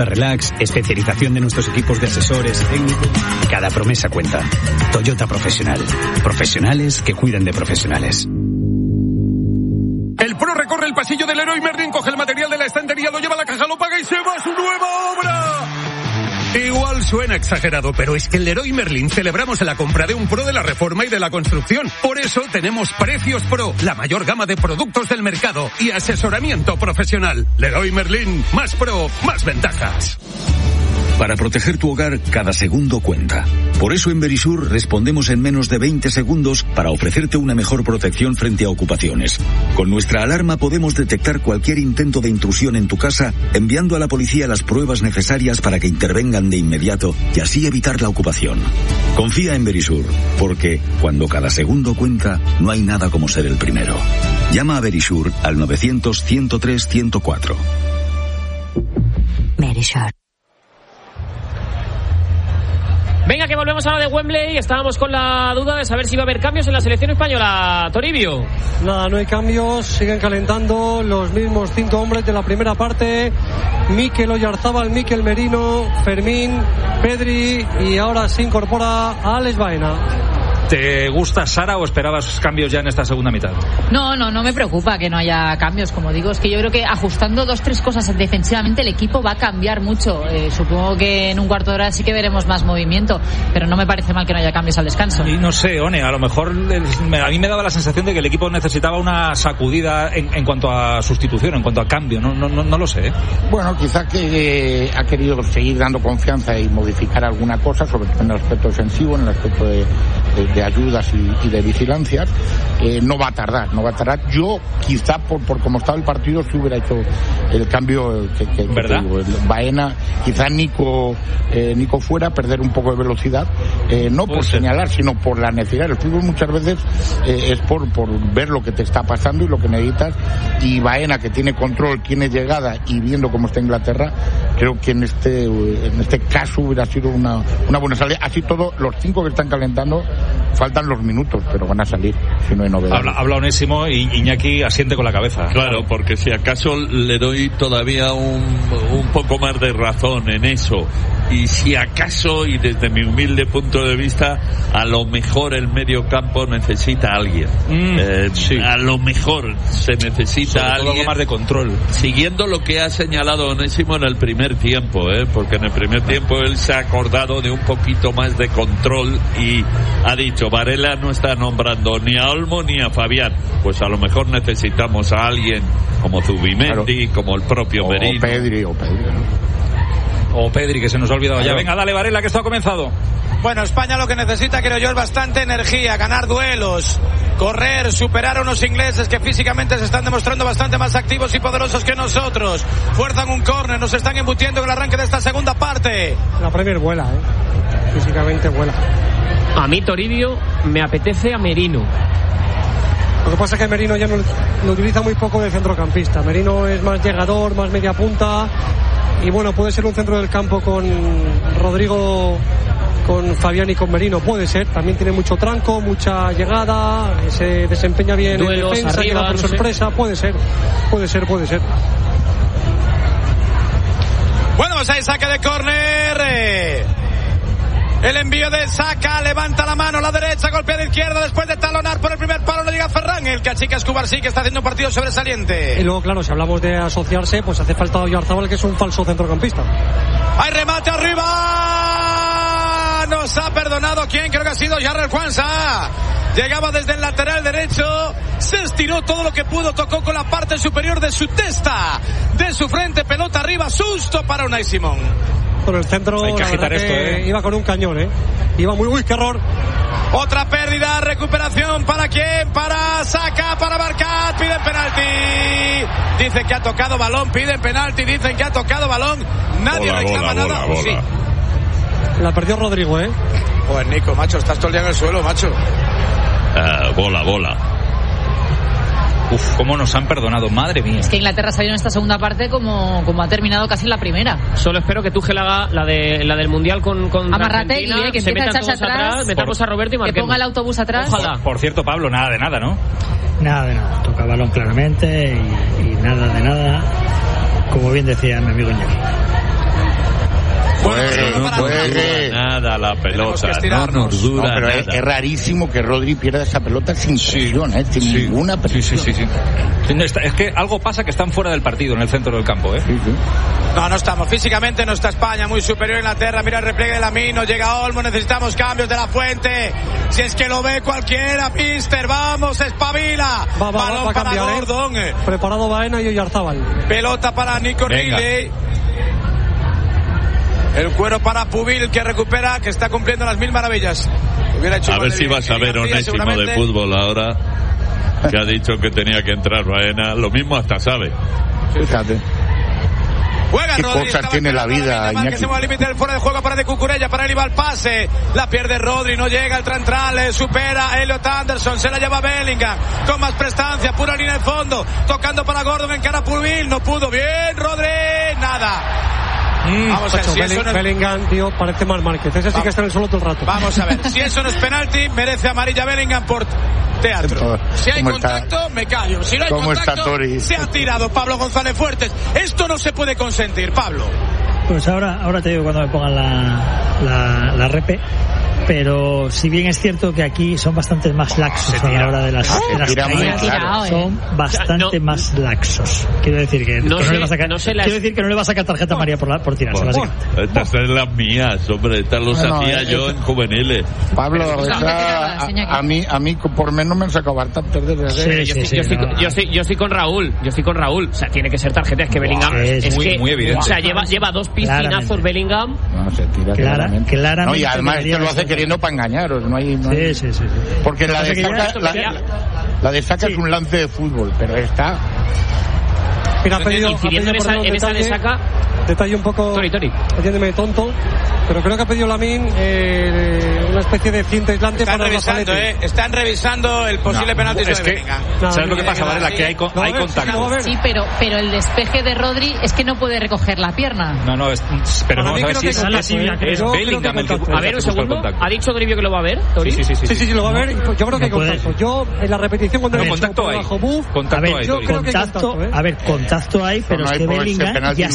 Relax, especialización de nuestros equipos de asesores técnicos. Cada promesa cuenta. Toyota Profesional. Profesionales que cuidan de profesionales. El pro recorre el pasillo del Leroy Merlin, coge el material de la estantería, lo lleva a la caja, lo paga y se va a su nueva obra. Igual suena exagerado, pero es que en Leroy Merlin celebramos la compra de un pro de la reforma y de la construcción. Por eso tenemos Precios Pro, la mayor gama de productos del mercado y asesoramiento profesional. Leroy Merlin, más pro, más ventajas. Para proteger tu hogar, cada segundo cuenta. Por eso en Verisur respondemos en menos de 20 segundos para ofrecerte una mejor protección frente a ocupaciones. Con nuestra alarma podemos detectar cualquier intento de intrusión en tu casa, enviando a la policía las pruebas necesarias para que intervengan de inmediato y así evitar la ocupación. Confía en Verisur, porque cuando cada segundo cuenta, no hay nada como ser el primero. Llama a Verisur al 900-103-104. Verisur. Venga, que volvemos a la de Wembley. Estábamos con la duda de saber si va a haber cambios en la selección española. Toribio. Nada, no hay cambios. Siguen calentando los mismos 5 hombres de la primera parte. Mikel Oyarzabal, Mikel Merino, Fermín, Pedri y ahora se incorpora Alex Baena. ¿Te gusta, Sara, o esperabas cambios ya en esta segunda mitad? No me preocupa que no haya cambios. Como digo, es que yo creo que ajustando 2-3 cosas defensivamente el equipo va a cambiar mucho. Supongo que en un cuarto de hora sí que veremos más movimiento, pero no me parece mal que no haya cambios al descanso. Y no sé, One, a lo mejor a mí me daba la sensación de que el equipo necesitaba una sacudida en cuanto a sustitución, en cuanto a cambio. No lo sé. Bueno, quizá que ha querido seguir dando confianza y modificar alguna cosa, sobre todo en el aspecto defensivo, en el aspecto de ayudas y de vigilancias. No va a tardar. Yo quizá por cómo estaba el partido sí hubiera hecho el cambio que digo, Baena, quizá Nico fuera, perder un poco de velocidad, no por señalar, sino por la necesidad. El fútbol muchas veces es por ver lo que te está pasando y lo que necesitas, y Baena, que tiene control, tiene llegada, y viendo cómo está Inglaterra, creo que en este caso hubiera sido una buena salida. Así todo, los 5 que están calentando, faltan los minutos, pero van a salir si no hay novedad. Habla Onésimo y Iñaki asiente con la cabeza. Claro, porque si acaso le doy todavía un poco más de razón en eso, y si acaso, y desde mi humilde punto de vista, a lo mejor el medio campo necesita a alguien. Sí. A lo mejor se necesita a alguien. Algo más de control. Siguiendo lo que ha señalado Onésimo en el primer tiempo, porque en el primer tiempo él se ha acordado de un poquito más de control y ha dicho, Varela no está nombrando ni a Olmo ni a Fabián. Pues a lo mejor necesitamos a alguien como Zubimendi, claro, como el propio Merino. O Pedri, que se nos ha olvidado ya. Venga, dale, Varela, que esto ha comenzado. Bueno, España lo que necesita, creo yo, es bastante energía, ganar duelos, correr, superar a unos ingleses que físicamente se están demostrando bastante más activos y poderosos que nosotros. Fuerzan un córner, nos están embutiendo con el arranque de esta segunda parte. La Premier vuela, físicamente vuela. A mí, Toribio, me apetece a Merino. Lo que pasa es que Merino ya lo utiliza muy poco de centrocampista. Merino es más llegador, más media punta, y bueno, puede ser un centro del campo con Rodrigo, con Fabián y con Merino, puede ser. También tiene mucho tranco, mucha llegada, se desempeña bien duelos, en defensa, arriba, llega por sorpresa, sé. Puede ser. Bueno, pues ahí saque de córner. El envío de Saka, levanta la mano, la derecha, golpea de izquierda, después de talonar por el primer palo, no llega Ferran, el cachica Escobar sí que está haciendo un partido sobresaliente. Y luego, claro, si hablamos de asociarse, pues hace falta Oyarzabal, que es un falso centrocampista. ¡Hay remate arriba! Nos ha perdonado, ¿quién? Creo que ha sido Yarrel Kwanza. Llegaba desde el lateral derecho, se estiró todo lo que pudo, tocó con la parte superior de su testa, de su frente, pelota arriba, susto para Unai Simón. Por el centro, hay que agitar esto, iba con un cañón, iba muy, qué error. Otra pérdida, recuperación, ¿para quién? Para Saka, para Barkat, piden penalti. Dicen que ha tocado balón, piden penalti, dicen que ha tocado balón, nadie reclama nada. Bola. Sí. La perdió Rodrigo, Pues Nico, macho, estás todo el día en el suelo, macho. Bola. Uf, cómo nos han perdonado, madre mía. Es que Inglaterra salió en esta segunda parte como ha terminado casi en la primera. Solo espero que Tuchel haga la del Mundial con Argentina, que se empiece a metan echarse todos atrás, metamos a Roberto y marquemos. Que ponga el autobús atrás. Ojalá. Por cierto, Pablo, nada de nada, ¿no? Nada de nada. Toca balón claramente y nada de nada, como bien decía mi amigo Iñaki. Nada la pelota, no nos dura pero nada. Es rarísimo que Rodri pierda esa pelota sin presión, sin ninguna presión. Sí. Es que algo pasa que están fuera del partido en el centro del campo, ¿eh? No estamos. Físicamente no está España, muy superior a Inglaterra. Mira el repliegue de Lamine, no llega Olmo, necesitamos cambios de la Fuente. Si es que lo ve cualquiera, mister, vamos, espabila. Balón va a cambiar, para Gordon. Preparado Baena y Oyarzábal. Pelota para Nico Riley. El cuero para Pubil, que recupera, que está cumpliendo las 1000 maravillas. A ver si vas a ver Onésimo de fútbol ahora, que ha dicho que tenía que entrar Baena. Lo mismo hasta sabe. Fíjate. Juega ¿Qué Rodri, cosas tiene la vida, Iñaki? Que se mueve al límite del fuera de juego para de Cucurella, para él iba el pase, la pierde Rodri, no llega el central, supera a Elliot Anderson, se la lleva Bellingham, con más prestancia, pura línea de fondo, tocando para Gordon, en cara a Pulvil, no pudo, bien Rodri, nada. Vamos a ver, si eso no es... Bellingham, tío, parece mal Márquez. Ese sí que está en el suelo todo el rato. Vamos a ver, si eso no es penalti, merece amarilla Bellingham por teatro. Si hay contacto, me callo. Si no hay contacto, se ha tirado Pablo González Fuertes. Esto no se puede consentir, Pablo. Pues ahora te digo cuando me pongan la repe. Pero si bien es cierto que aquí son bastante más laxos a la hora de las caídas, son bastante más laxos. Quiero decir que no le va a sacar tarjeta María por tirarse, básicamente. Estas son las mías, hombre, estas los hacía yo en juveniles. Pablo, a mí por menos me han sacado bastantes desde yo estoy con Raúl. O sea, tiene que ser tarjeta. Es que Bellingham es muy evidente. O sea, lleva dos piscinazos Bellingham. No, se tira claramente. No, y además es que lo hace queriendo para engañaros, no hay. Sí. Porque la de saca es un lance de fútbol, pero esta. Mira, ha pedido en esa de saca. Detalle un poco. Tori. Entiéndeme, tonto. Pero creo que ha pedido Lamine una especie de cinta aislante para revisando, están revisando el posible penalti de Bellingham. ¿Sabes lo que pasa, Varela? Que hay contacto. Sí, pero el despeje de Rodri es que no puede recoger la pierna. No, pero vamos a ver si es Bellingham el que. A ver, un segundo. ¿Ha dicho Grivio que lo va a ver, Tori? Sí, lo va a ver. Yo creo que hay contacto. Yo, en la repetición, cuando contacto hay. Contacto hay, pero es que Bellingham ya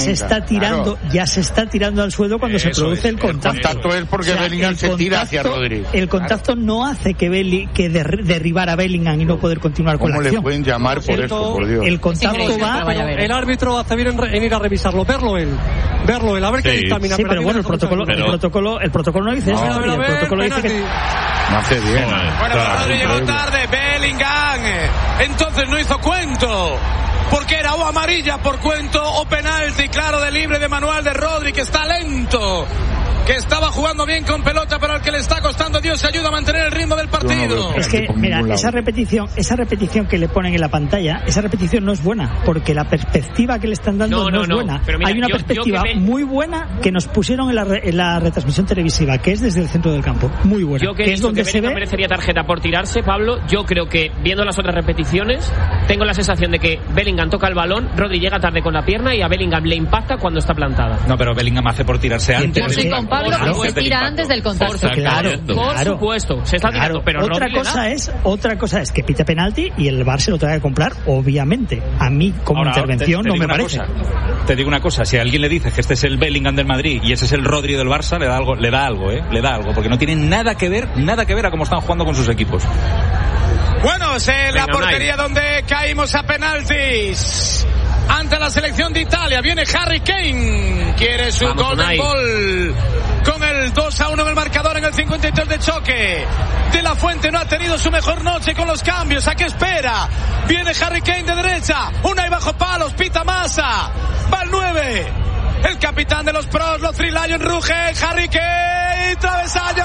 se está tirando al suelo cuando se produce el contacto. El contacto es porque Bellingham se tira hacia Rodri. El contacto no hace que derribar a Bellingham y no poder continuar con la acción. ¿Cómo le pueden llamar por eso, por Dios? El contacto va... El árbitro hace bien en ir a revisarlo, verlo él, a ver qué dictamina. Sí, pero bueno, el protocolo no dice eso. El protocolo dice que... No hace bien. Bueno, Rodri llegó tarde, Bellingham. Entonces no hizo cuento. Porque era o amarilla por cuento o penalti, claro, de libre de manual de Rodri, que está lento, que estaba jugando bien con pelota, pero al que le está costando, Dios ayuda a mantener el ritmo del partido. Es que, mira, esa repetición que le ponen en la pantalla, esa repetición no es buena, porque la perspectiva que le están dando no es buena. Pero mira, hay una perspectiva muy buena que nos pusieron en la retransmisión televisiva, que es desde el centro del campo, muy buena. Yo que es donde se ve. Merecería tarjeta por tirarse, Pablo. Yo creo que, viendo las otras repeticiones, tengo la sensación de que Bellingham toca el balón, Rodri llega tarde con la pierna y a Bellingham le impacta cuando está plantada. No, pero Bellingham hace por tirarse antes. Yo estoy con Pablo, que se tira antes del contacto. Por supuesto, se está tirando, pero otra cosa es que pita penalti y el VAR se lo tenga que comprar, obviamente. A mí, como intervención, no me parece. Te digo una cosa, si a alguien le dices que este es el Bellingham del Madrid y ese es el Rodri del Barça, le da algo, porque no tiene nada que ver a cómo están jugando con sus equipos. Bueno, es la portería donde caímos a penaltis. Ante la selección de Italia viene Harry Kane, quiere su golden goal con el 2-1 en el marcador en el 53 de choque. De la Fuente no ha tenido su mejor noche con los cambios. ¿A qué espera? Viene Harry Kane de derecha, una y bajo palos, pita Massa, va el 9, el capitán de los pros, los Three Lions ruge, Harry Kane, travesaño.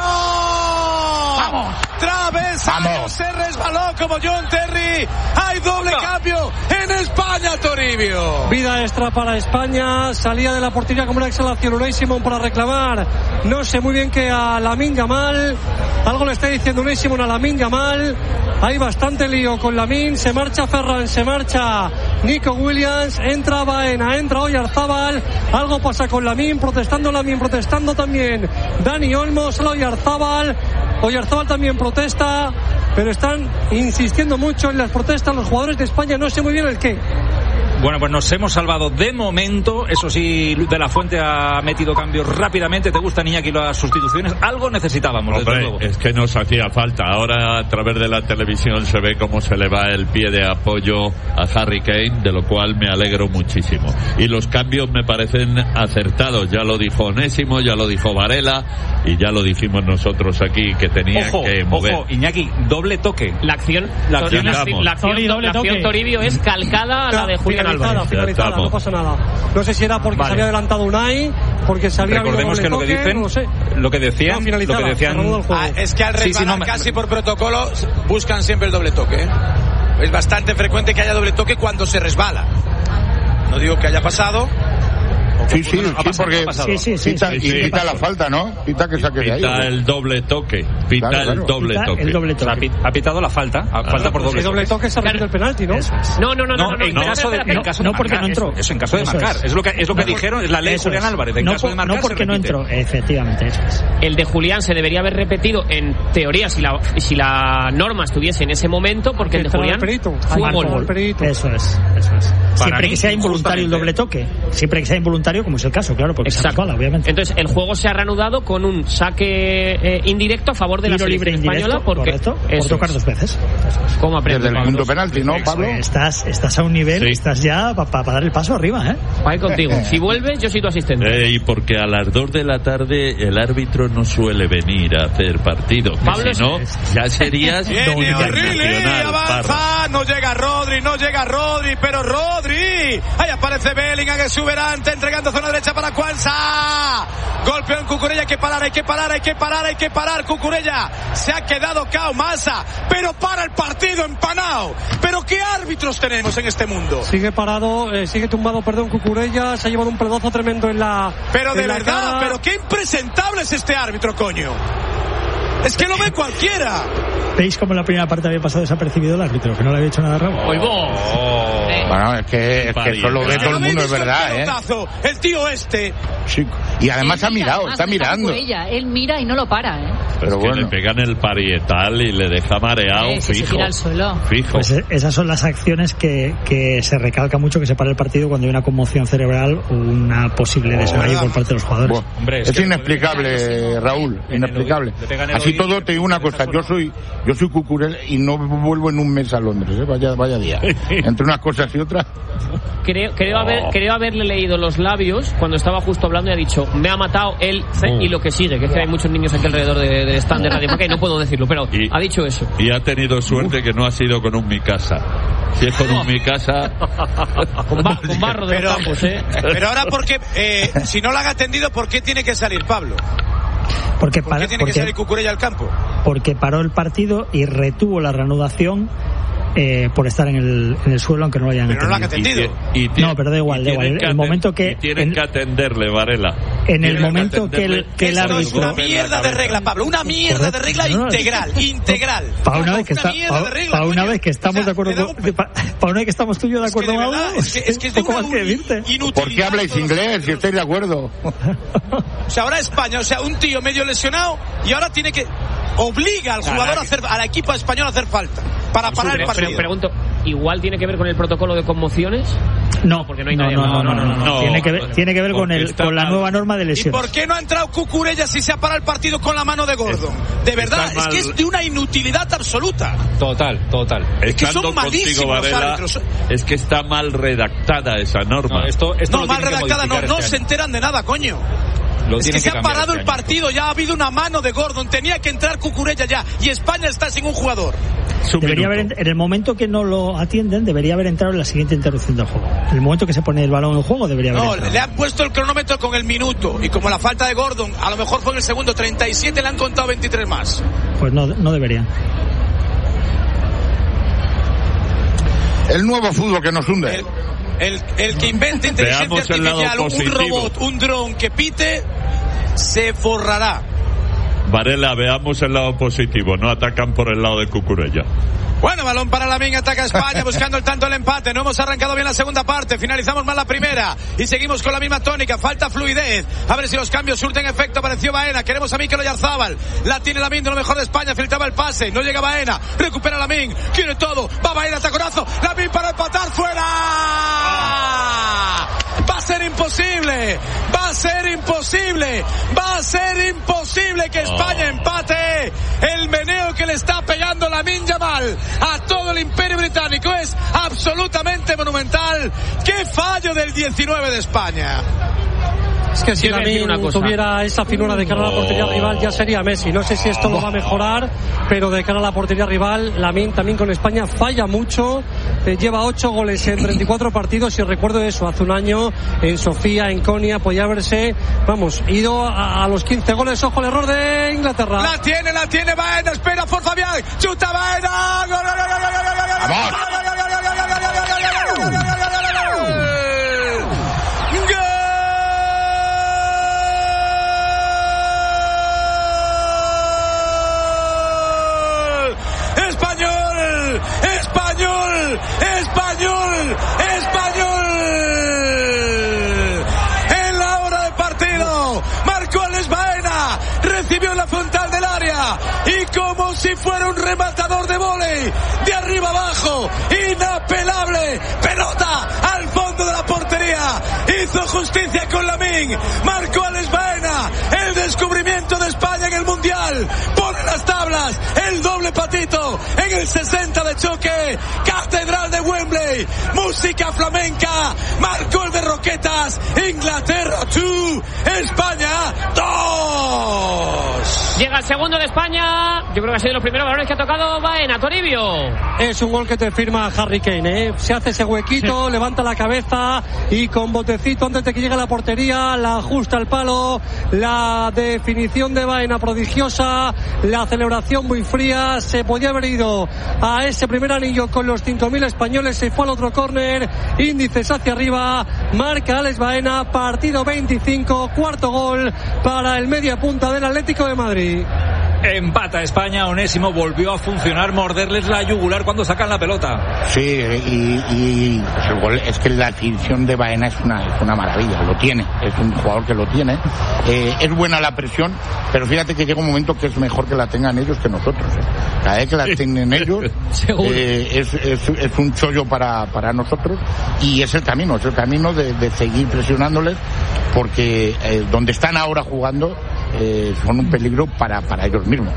¡Vamos! Travesaño, se resbaló como John Terry. Hay doble cambio en España, Toribio. Vida extra para España. Salía de la portería como una exhalación Unai Simón para reclamar. No sé muy bien qué a Lamine Yamal. Algo le está diciendo Unai Simón a Lamine Yamal. Hay bastante lío con Lamine. Se marcha Ferran, se marcha Nico Williams. Entra Baena, entra Oyarzábal. Algo pasa con Lamine, protestando también Dani Olmo, solo Oyarzábal también protesta, pero están insistiendo mucho en las protestas los jugadores de España, no sé muy bien el qué. Bueno, pues nos hemos salvado de momento. Eso sí, Luis de la Fuente ha metido cambios rápidamente. ¿Te gustan, Iñaki, las sustituciones? Algo necesitábamos, hombre, desde luego. Es que nos hacía falta. Ahora a través de la televisión se ve cómo se le va el pie de apoyo a Harry Kane, de lo cual me alegro muchísimo. Y los cambios me parecen acertados. Ya lo dijo Onésimo, ya lo dijo Varela y ya lo dijimos nosotros aquí que tenía que mover. Ojo, Iñaki, doble toque. La acción Toribio es calcada a la de Julián Álvarez. Finalizada, no pasa nada. No sé si era porque se había adelantado Unai, porque se había recordemos que lo que dicen, no sé. lo que decían, es que al resbalar casi por protocolo buscan siempre el doble toque. Es bastante frecuente que haya doble toque cuando se resbala. No digo que haya pasado. Sí, porque pita la falta, ¿no? Pita que saque de ahí. Pita el doble toque. Pita el doble toque. Ha pitado la falta. Falta por doble toque. El doble toque se repite el penalti, ¿no? No, porque no entró. Eso en caso de marcar. Es lo que dijeron, es la ley Julián Álvarez. En caso de marcar, no porque no entró, efectivamente. Eso es. El de Julián se debería haber repetido en teoría si la norma estuviese en ese momento, porque el de Julián fue gol. Eso es. Siempre que sea involuntario el doble toque. Siempre que sea involuntario, como es el caso, claro, porque se resbala, obviamente. Entonces el juego se ha reanudado con un saque indirecto a favor de la selección española, porque por tocar dos veces. ¿Cómo aprende? Desde el punto penalti, ¿no, Pablo? Estás a un nivel, estás ya para dar el paso arriba, ¿eh? Voy contigo. Si vuelves, yo soy tu asistente. Y porque a las 2 de la tarde el árbitro no suele venir a hacer partido. Pablo, si no, ya serías internacional. Avanza, no llega Rodri, pero Rodri. Ahí aparece Bellingham, que sube adelante, entregando zona derecha para Cuanza. Golpeo en Cucurella, hay que parar. Cucurella se ha quedado cao Massa, pero para el partido empanado. Pero qué árbitros tenemos en este mundo. Sigue tumbado, Cucurella, se ha llevado un pedazo tremendo en la. Pero de verdad, pero qué impresentable es este árbitro, coño. Es que lo ve cualquiera. ¿Veis cómo en la primera parte había pasado desapercibido el árbitro? Que no le había hecho nada raro. Bueno, es que eso lo ve todo el mundo, es verdad, El tío este. Sí. Y además está mirando. Él mira y no lo para, Pero es que le pegan el parietal y le deja mareado, fijo. Se tira al suelo. Fijo. Pues esas son las acciones que se recalca mucho que se para el partido cuando hay una conmoción cerebral o una posible desmayo por parte de los jugadores. Hombre, es inexplicable, Raúl, inexplicable. Así todo, te digo una cosa, yo soy Cucurella y no vuelvo en un mes a Londres, vaya día. Entre unas cosas y otras. Creo haberle leído los labios cuando estaba justo hablando y ha dicho, me ha matado él y lo que sigue, que es que hay muchos niños aquí alrededor de stand de Radio Marca y no puedo decirlo, pero ha dicho eso. Y ha tenido suerte que no ha sido con un Mikasa. Si es con un Mikasa... con barro de los campos, Pero ahora, porque si no lo haga atendido, ¿por qué tiene que salir Pablo? ¿Por qué tiene que salir Cucurella al campo? Porque paró el partido y retuvo la reanudación por estar en el suelo, aunque no lo hayan pero no lo han atendido. No, pero da igual. El momento que tienen que atenderle, Varela. En el momento que el árbitro... Es una mierda de regla, Pablo. Una mierda de regla integral. Para una vez que estamos de acuerdo, para una vez que estamos tú y yo de acuerdo con algo, es que es de una inutilidad. ¿Por qué habláis inglés si estáis de acuerdo? O sea, ahora España, un tío medio lesionado y ahora tiene que... Obliga al jugador al equipo español a hacer falta para parar el partido. Pero pregunto, ¿igual tiene que ver con el protocolo de conmociones? No, porque no hay no. Tiene que ver con la nueva norma de lesiones. ¿Y por qué no ha entrado Cucurella si se ha parado el partido con la mano de Gordon? De verdad, es que es de una inutilidad absoluta. Total. Es que son malísimos los árbitros. Es que está mal redactada esa norma. No, mal redactada no se enteran de nada, coño. Es que se ha parado el partido, ya ha habido una mano de Gordon, tenía que entrar Cucurella ya, y España está sin un jugador. Debería haber, en el momento que no lo atienden, debería haber entrado en la siguiente interrupción del juego. En el momento que se pone el balón en juego, debería haber entrado. Le han puesto el cronómetro con el minuto, y como la falta de Gordon, a lo mejor fue en el segundo 37, le han contado 23 más. Pues no deberían. El nuevo fútbol que nos hunde. El que invente inteligencia artificial, un robot, un dron que pite, se forrará. Varela, veamos el lado positivo. No atacan por el lado de Cucurella. Bueno, balón para Lamine, ataca España buscando el tanto, el empate. No hemos arrancado bien la segunda parte, finalizamos mal la primera y seguimos con la misma tónica, falta fluidez. A ver si los cambios surten efecto. Apareció Baena, queremos a Mikel Oyarzabal, la tiene Lamine, de lo mejor de España, filtraba el pase, no llega Baena, recupera Lamine, quiere todo, va Baena, taconazo, Lamine para empatar, fuera. Va a ser imposible, va a ser imposible, va a ser imposible que España empate. El meneo que le está pegando Lamine Yamal a todo el Imperio Británico es absolutamente monumental. ¡Qué fallo del 19 de España! Es que si Lamine tuviera esa finura de cara a la portería rival, ya sería Messi. No sé si esto lo va a mejorar, pero de cara a la portería rival, Lamine también con España falla mucho. Lleva 8 goles en 34 partidos y recuerdo eso, hace un año en Sofía, en Konya, podía haberse, ido a los 15 goles. Ojo, el error de Inglaterra. La tiene Baena, espera por Fabián, chuta Baena, gol, gol, gol, gol, gol, gol, gol, ¡vamos! ¡Español! En la hora de partido, marcó Alex Baena, recibió en la frontal del área y como si fuera un rematador de vóley, de arriba abajo, inapelable, pelota al fondo de la portería, hizo justicia con Lamine, marcó Alex Baena, el descubrimiento de España en el Mundial, pone las tablas, el doble patito en el 60 de choque, Catedral de Wembley, música flamenca, marcó el de Roquetas, Inglaterra 2, España 2. Llega el segundo de España, yo creo que ha sido los primeros balones que ha tocado Baena, Toribio. Es un gol que te firma Harry Kane, ¿eh? Se hace ese huequito, sí, levanta la cabeza y con botecito antes de que llegue a la portería, la ajusta al palo, la definición de Baena prodigiosa, la celebración muy fría, se podía haber ido a ese primer anillo con los 5.000 españoles, se fue al otro córner, índices hacia arriba, marca Alex Baena, partido 25, cuarto gol para el media punta del Atlético de Madrid. Empata España, Onésimo volvió a funcionar, morderles la yugular cuando sacan la pelota. Sí, y el gol, es que la definición de Baena es una maravilla, lo tiene, es un jugador que lo tiene, es buena la presión, pero fíjate que llega un momento que es mejor que la tengan ellos que nosotros. Cada vez que la tienen ellos es un chollo para nosotros y es el camino de seguir presionándoles, porque donde están ahora jugando son un peligro para ellos mismos.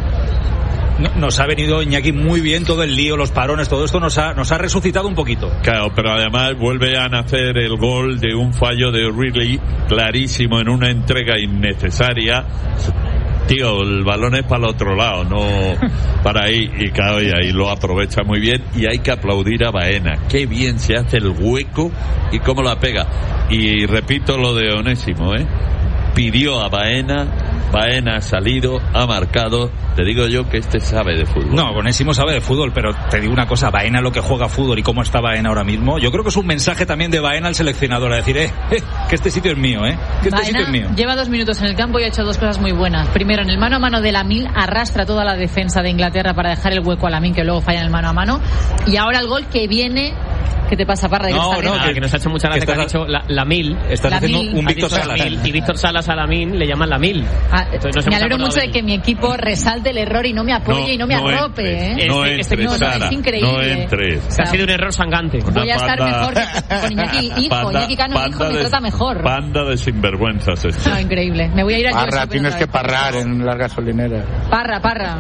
Nos ha venido Iñaki muy bien todo el lío, los parones, todo esto nos ha resucitado un poquito. Claro, pero además vuelve a nacer el gol de un fallo de Ridley clarísimo en una entrega innecesaria. Tío, el balón es para el otro lado, no para ahí, y claro, y ahí lo aprovecha muy bien, y hay que aplaudir a Baena, qué bien se hace el hueco y cómo la pega. Y repito lo de Onésimo, pidió a Baena ha salido, ha marcado. Te digo yo que sabe de fútbol. No, Onésimo sabe de fútbol, pero te digo una cosa, Baena lo que juega fútbol y cómo está Baena ahora mismo, yo creo que es un mensaje también de Baena al seleccionador, a decir, que este sitio es mío, que este sitio es mío. Lleva 2 minutos en el campo y ha hecho 2 cosas muy buenas. Primero, en el mano a mano de Lamine, arrastra toda la defensa de Inglaterra para dejar el hueco a Lamine, que luego falla en el mano a mano. Y ahora el gol que viene... ¿Qué te pasa, Parra? Que nos ha hecho mucha gracia que has dicho la Mil. Estás haciendo un Víctor Salas. Y Víctor Salas a la Mil le llaman la Mil. Me alegro mucho de que mi equipo resalte el error y no me apoye y no me arrope. No entres, Sara, es increíble. No entres. O sea, ha sido un error sangrante. Voy a estar mejor con Iñaki hijo. Iñaki Cano hijo me trata mejor. Banda de sinvergüenzas. No, increíble. Me voy a ir a Parra, tienes que parrar en las gasolineras. Parra.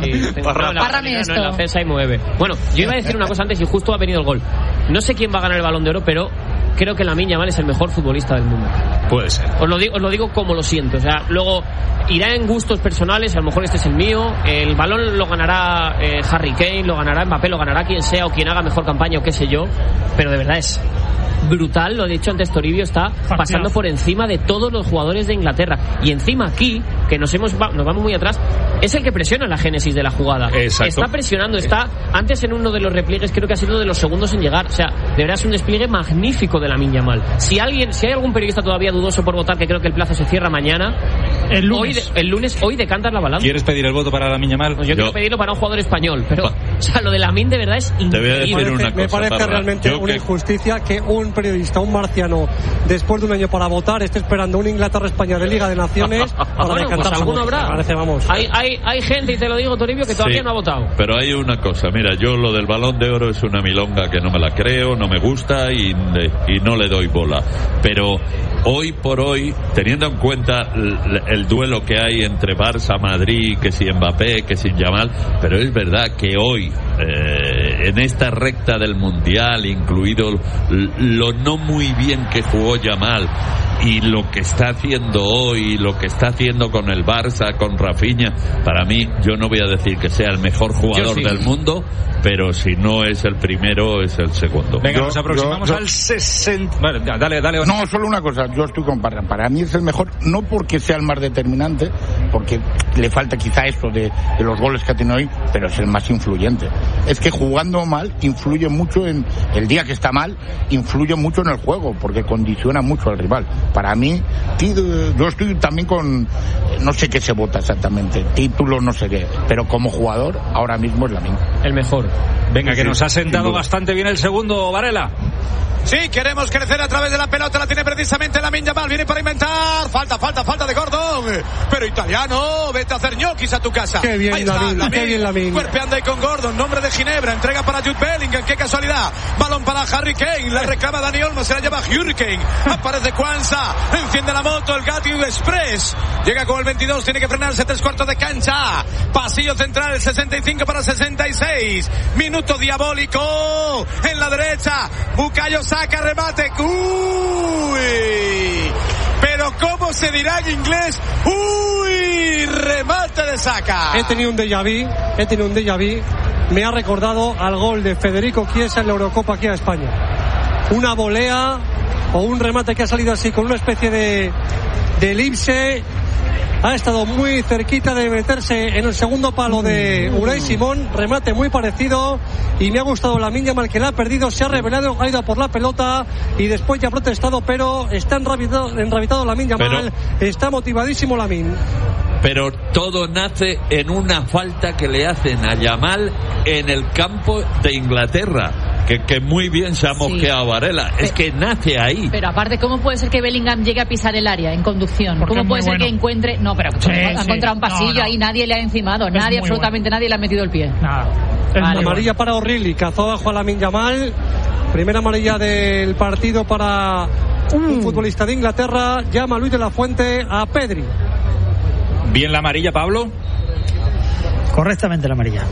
Párrame esto. En la cesa y mueve. Bueno, yo iba a decir una cosa antes y justo ha venido el gol. No sé quién va a ganar el Balón de Oro, pero creo que Lamine Yamal es el mejor futbolista del mundo. Puede ser. Os lo digo como lo siento. O sea, luego irá en gustos personales, a lo mejor este es el mío. El balón lo ganará Harry Kane, lo ganará Mbappé, lo ganará quien sea o quien haga mejor campaña o qué sé yo. Pero de verdad es brutal, lo he dicho antes, Toribio está pasando por encima de todos los jugadores de Inglaterra. Y encima aquí, que nos vamos muy atrás, es el que presiona la génesis de la jugada. Exacto. Está presionando, está antes en uno de los repliegues, creo que ha sido de los segundos en llegar. O sea, de verdad es un despliegue magnífico de Lamine Yamal. Si hay algún periodista todavía dudoso por votar, que creo que el plazo se cierra mañana, El lunes decantas la balanza. ¿Quieres pedir el voto para Lamine Yamal? Pues yo quiero pedirlo para un jugador español, pero o sea, lo de Lamine de verdad es increíble. Me parece realmente una injusticia que un periodista, un marciano, después de un año para votar, esté esperando un Inglaterra-España de Liga de Naciones para decantar. Pues alguno habrá. Parece, vamos. Hay gente, y te lo digo, Toribio, que todavía no ha votado. Pero hay una cosa, mira, yo lo del Balón de Oro es una milonga que no me la creo, no me gusta y no le doy bola. Pero hoy por hoy, teniendo en cuenta el duelo que hay entre Barça, Madrid, que si Mbappé, que si Yamal, pero es verdad que hoy, en esta recta del Mundial, incluido lo no muy bien que jugó Yamal y lo que está haciendo hoy, lo que está haciendo con el Barça, con Rafinha, para mí, yo no voy a decir que sea el mejor jugador del mundo, pero si no es el primero, es el segundo. Venga, nos aproximamos al 60. Vale, dale. No, solo una cosa, yo estoy con Parra. Para mí es el mejor, no porque sea el más determinante, porque le falta quizá eso de los goles que ha tenido hoy, pero es el más influyente. Es que jugando mal influye mucho en el día que está mal, influye mucho en el juego, porque condiciona mucho al rival. Para mí, yo estoy también con, no sé qué se vota exactamente, título, no sé qué, pero como jugador, ahora mismo es Lamine. El mejor. Venga, que nos ha sentado bastante bien el segundo, Varela. Sí, queremos crecer a través de la pelota, la tiene precisamente Lamine Yamal, viene para inventar, falta de Gordon, pero italiano, vete a hacer ñoquis a tu casa. Qué bien Lamine, qué bien Lamine. Cuerpeando ahí con Gordon, nombre de Ginebra, entrega para Jude Bellingham, qué casualidad, balón para Harry Kane, la reclama Dani Olmo, se la lleva Hurricane, aparece Kwanza, enciende la moto, el Gatti Express, llega con el 22, tiene que frenarse 3/4 de cancha, pasillo central, el 65 para 66, minuto diabólico, en la derecha, Bukayo saca remate. ¡Uy! Pero ¿cómo se dirá en inglés? ¡Uy! Remate de Saka. He tenido un déjà vu. Me ha recordado al gol de Federico Chiesa en la Eurocopa aquí a España. Una volea o un remate que ha salido así con una especie de elipse. Ha estado muy cerquita de meterse en el segundo palo de Unai Simón, remate muy parecido, y me ha gustado Lamine Yamal, que la ha perdido, se ha revelado, ha ido a por la pelota y después ya ha protestado, pero está enrabitado Lamine Yamal, está motivadísimo Lamine. Pero todo nace en una falta que le hacen a Yamal en el campo de Inglaterra. Que muy bien se ha mosqueado Varela. Es que nace ahí. Pero aparte, ¿cómo puede ser que Bellingham llegue a pisar el área en conducción? Porque ¿Cómo puede ser que encuentre? No, pero ha encontrado un pasillo ahí, nadie le ha encimado, absolutamente nadie le ha metido el pie. Amarilla para O'Reilly, cazó abajo a Lamine Yamal. Primera amarilla del partido para un futbolista de Inglaterra. Llama Luis de la Fuente a Pedri. Bien la amarilla, Pablo. Correctamente la amarilla.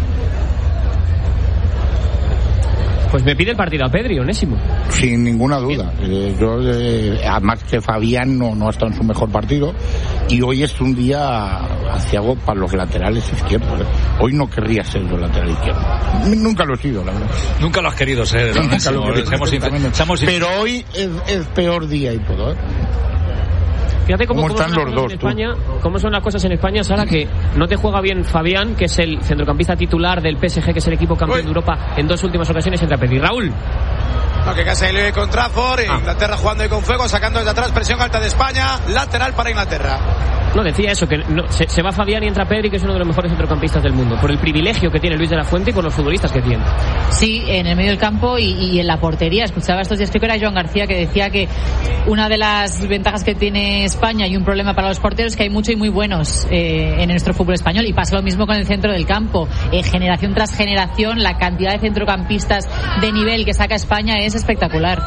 Pues me pide el partido a Pedri, Onésimo. Sin ninguna duda. Además que Fabián no ha estado en su mejor partido y hoy es un día aciago para los laterales izquierdos. Hoy no querría ser los laterales izquierdos. Nunca lo he sido, la verdad. Nunca lo has querido ser. Nunca lo he querido. Pero hoy es peor día y todo. Fíjate cómo están los dos, cómo son las cosas en España, Sara, que no te juega bien Fabián, que es el centrocampista titular del PSG, que es el equipo campeón de Europa en 2 últimas ocasiones, entra Pedri. Raúl. No, que casi le con Trafford, Inglaterra jugando ahí con fuego, sacando desde atrás, presión alta de España, lateral para Inglaterra. No, decía eso, que se va Fabián y entra Pedri, que es uno de los mejores centrocampistas del mundo, por el privilegio que tiene Luis de la Fuente y por los futbolistas que tiene. Sí, en el medio del campo y en la portería. Escuchaba estos días, creo que era Joan García, que decía que una de las ventajas que tiene España y un problema para los porteros es que hay muchos y muy buenos en nuestro fútbol español, y pasa lo mismo con el centro del campo. Generación tras generación, la cantidad de centrocampistas de nivel que saca España es espectacular.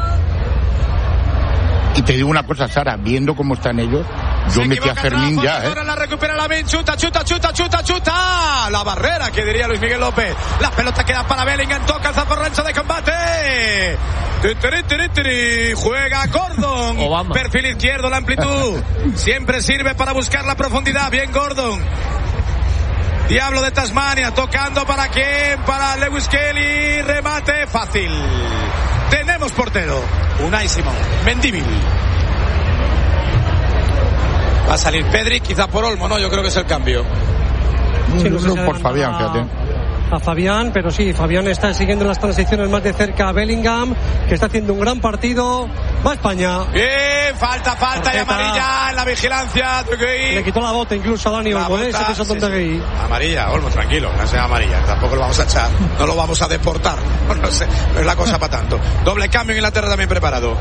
Y te digo una cosa, Sara, viendo cómo están ellos, yo metí a Fermín ya, Ahora la recupera Lamine, chuta. La barrera, que diría Luis Miguel López. La pelota queda para Bellingham, toca el zaporrancho de combate. Juega Gordon. Obama. Perfil izquierdo, la amplitud. Siempre sirve para buscar la profundidad. Bien Gordon. Diablo de Tasmania, tocando para quién, para Lewis Kelly, remate fácil. Tenemos portero, Unai Simón, Mendívil. Va a salir Pedri, quizá por Olmo, no, yo creo que es el cambio. Sí, no por Fabián, fíjate. a Fabián, pero sí, Fabián está siguiendo las transiciones más de cerca a Bellingham, que está haciendo un gran partido. Va España. Bien, falta y amarilla en la vigilancia. Le quitó la bota incluso a Dani Olmo, Amarilla, Olmo, tranquilo, no sea amarilla, tampoco lo vamos a echar, no lo vamos a deportar, no sé, no es la cosa para tanto. Doble cambio en Inglaterra también preparado.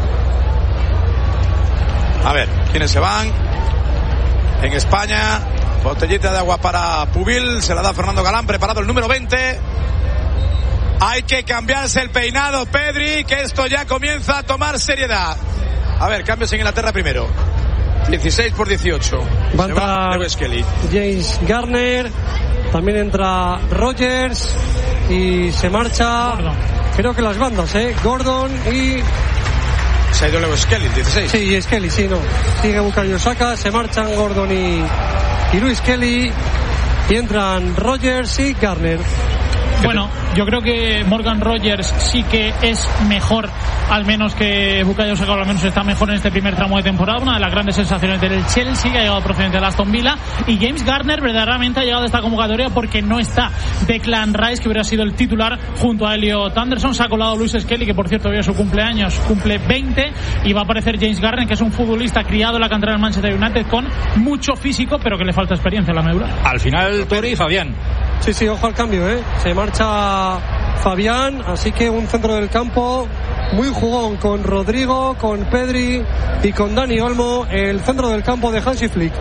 A ver, ¿quiénes se van? En España, botellita de agua para Pubil, se la da Fernando Galán, preparado el número 20. Hay que cambiarse el peinado, Pedri, que esto ya comienza a tomar seriedad. A ver, cambios en Inglaterra primero. 16-18. Va a entrar James Garner, también entra Rogers y se marcha, creo que las bandas, Gordon y... Se ha ido Lewis Kelly, 16. Sí, y Kelly, sí, no. Sigue Bukayo Saka, se marchan Gordon y Luis Kelly y entran Rogers y Garner. Bueno, yo creo que Morgan Rogers sí que es mejor, al menos que Bukayo Saka, al menos está mejor en este primer tramo de temporada. Una de las grandes sensaciones del Chelsea, que ha llegado procedente de Aston Villa. Y James Garner verdaderamente ha llegado a esta convocatoria porque no está Declan Rice, que hubiera sido el titular junto a Elliot Anderson. Se ha colado Luis Skelly, que por cierto hoy es su cumpleaños, cumple 20, y va a aparecer James Garner, que es un futbolista criado en la cantera del Manchester United con mucho físico, pero que le falta experiencia en la medula. Al final, Tori y Fabián. Sí, ojo al cambio, Se marcha Fabián, así que un centro del campo muy jugón con Rodrigo, con Pedri y con Dani Olmo, el centro del campo de Hansi Flick.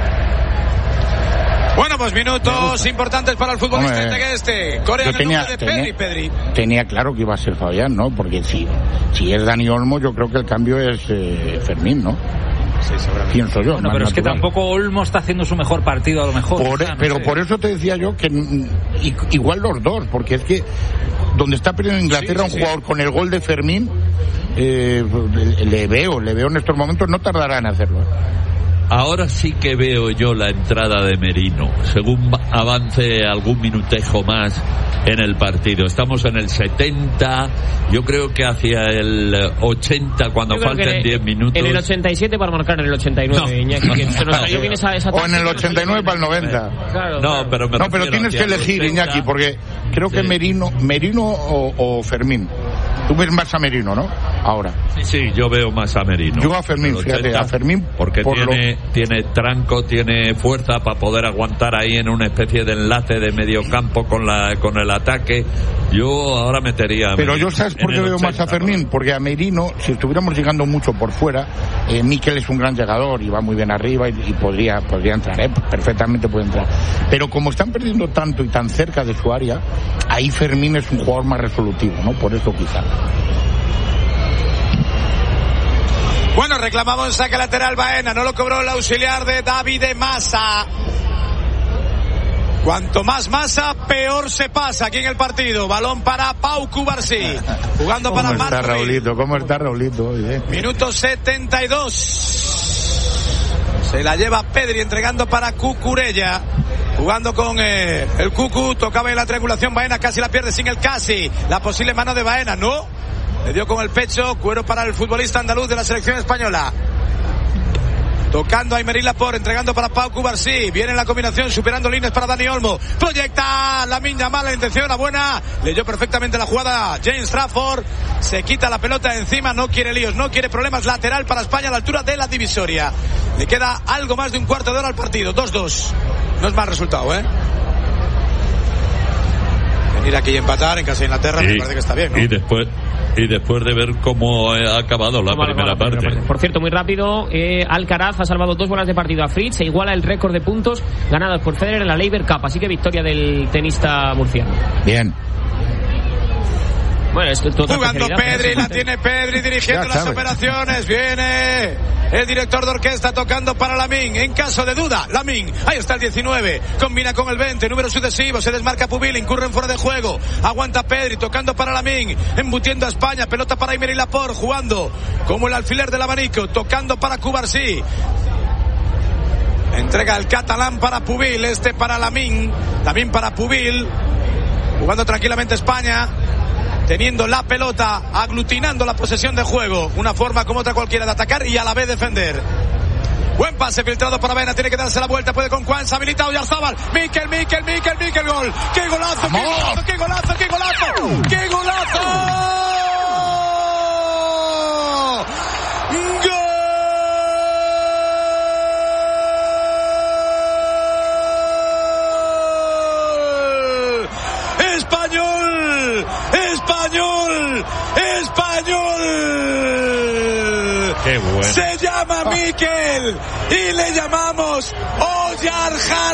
Bueno, pues minutos importantes para el futbolista este. Corea en el nombre de Pedri. Tenía claro que iba a ser Fabián, ¿no? Porque si es Dani Olmo, yo creo que el cambio es Fermín, ¿no? Sí, pienso yo. No, pero es que tampoco Olmo está haciendo su mejor partido, a lo mejor. Por eso te decía yo que igual los dos, porque es que donde está perdiendo Inglaterra un jugador con el gol de Fermín, le veo en estos momentos, no tardará en hacerlo. Ahora sí que veo yo la entrada de Merino, según avance algún minutejo más en el partido. Estamos en el 70, yo creo que hacia el 80, cuando falten 10 minutos. En el 87 para marcar en el 89, no, Iñaki. O en el 89 para el 90. Claro. Pero tienes que elegir, 80, Iñaki, porque creo que Merino o Fermín. Tú ves más a Merino, ¿no? Ahora. Sí, yo veo más a Merino. Yo a Fermín, fíjate, a Fermín. Porque tiene tranco, tiene fuerza para poder aguantar ahí en una especie de enlace de medio campo con el ataque. Yo ahora metería a Pero Merino. yo, ¿sabes por qué veo más a Fermín? Porque a Merino, si estuviéramos llegando mucho por fuera, Mikel es un gran llegador y va muy bien arriba y podría entrar, perfectamente puede entrar. Pero como están perdiendo tanto y tan cerca de su área, ahí Fermín es un jugador más resolutivo, ¿no? Por eso quizá. Bueno, reclamamos saque lateral Baena, no lo cobró el auxiliar de David Massa. Cuanto más Massa, peor se pasa aquí en el partido. Balón para Pau Cubarsí, jugando para Marco. ¿Cómo está Raulito? Minuto 72. Se la lleva Pedri entregando para Cucurella. Jugando con el Cucu, tocaba en la triangulación Baena, casi la pierde sin el casi. La posible mano de Baena, no. Le dio con el pecho, cuero para el futbolista andaluz de la selección española. Tocando a Aymeric Laporte, entregando para Pau Cubarsí. Viene la combinación, superando líneas para Dani Olmo. Proyecta Lamine Yamal, la intención, la buena. Leyó perfectamente la jugada James Trafford. Se quita la pelota de encima, no quiere líos, no quiere problemas. Lateral para España a la altura de la divisoria. Le queda algo más de un cuarto de hora al partido. 2-2. No es mal resultado, Venir aquí y empatar en casa de Inglaterra me parece que está bien, ¿no? Y después de ver cómo ha acabado la primera parte. Por cierto, muy rápido, Alcaraz ha salvado 2 bolas de partido a Fritz, se iguala el récord de puntos ganados por Federer en la Laver Cup, así que victoria del tenista murciano. Bien. Bueno, esto es jugando Pedri, la tiene Pedri dirigiendo las operaciones. Viene el director de orquesta tocando para Lamine. En caso de duda, Lamine, ahí está el 19, combina con el 20, número sucesivo, se desmarca Pubil, incurre en fuera de juego, aguanta Pedri, tocando para Lamine, embutiendo a España, pelota para Aymeric Laporte, jugando como el alfiler del abanico, tocando para Cubarsí. Entrega el catalán para Pubil, para Lamine, también para Pubil, jugando tranquilamente España. Teniendo la pelota, aglutinando la posesión de juego. Una forma como otra cualquiera de atacar y a la vez defender. Buen pase filtrado para Baena, tiene que darse la vuelta, puede con Juan, se habilita Oyarzábal. Mikel, gol. ¡Qué golazo! ¡Vamos! ¡Qué golazo! ¡Español! ¡Qué bueno! Se llama Mikel y le llamamos Oyar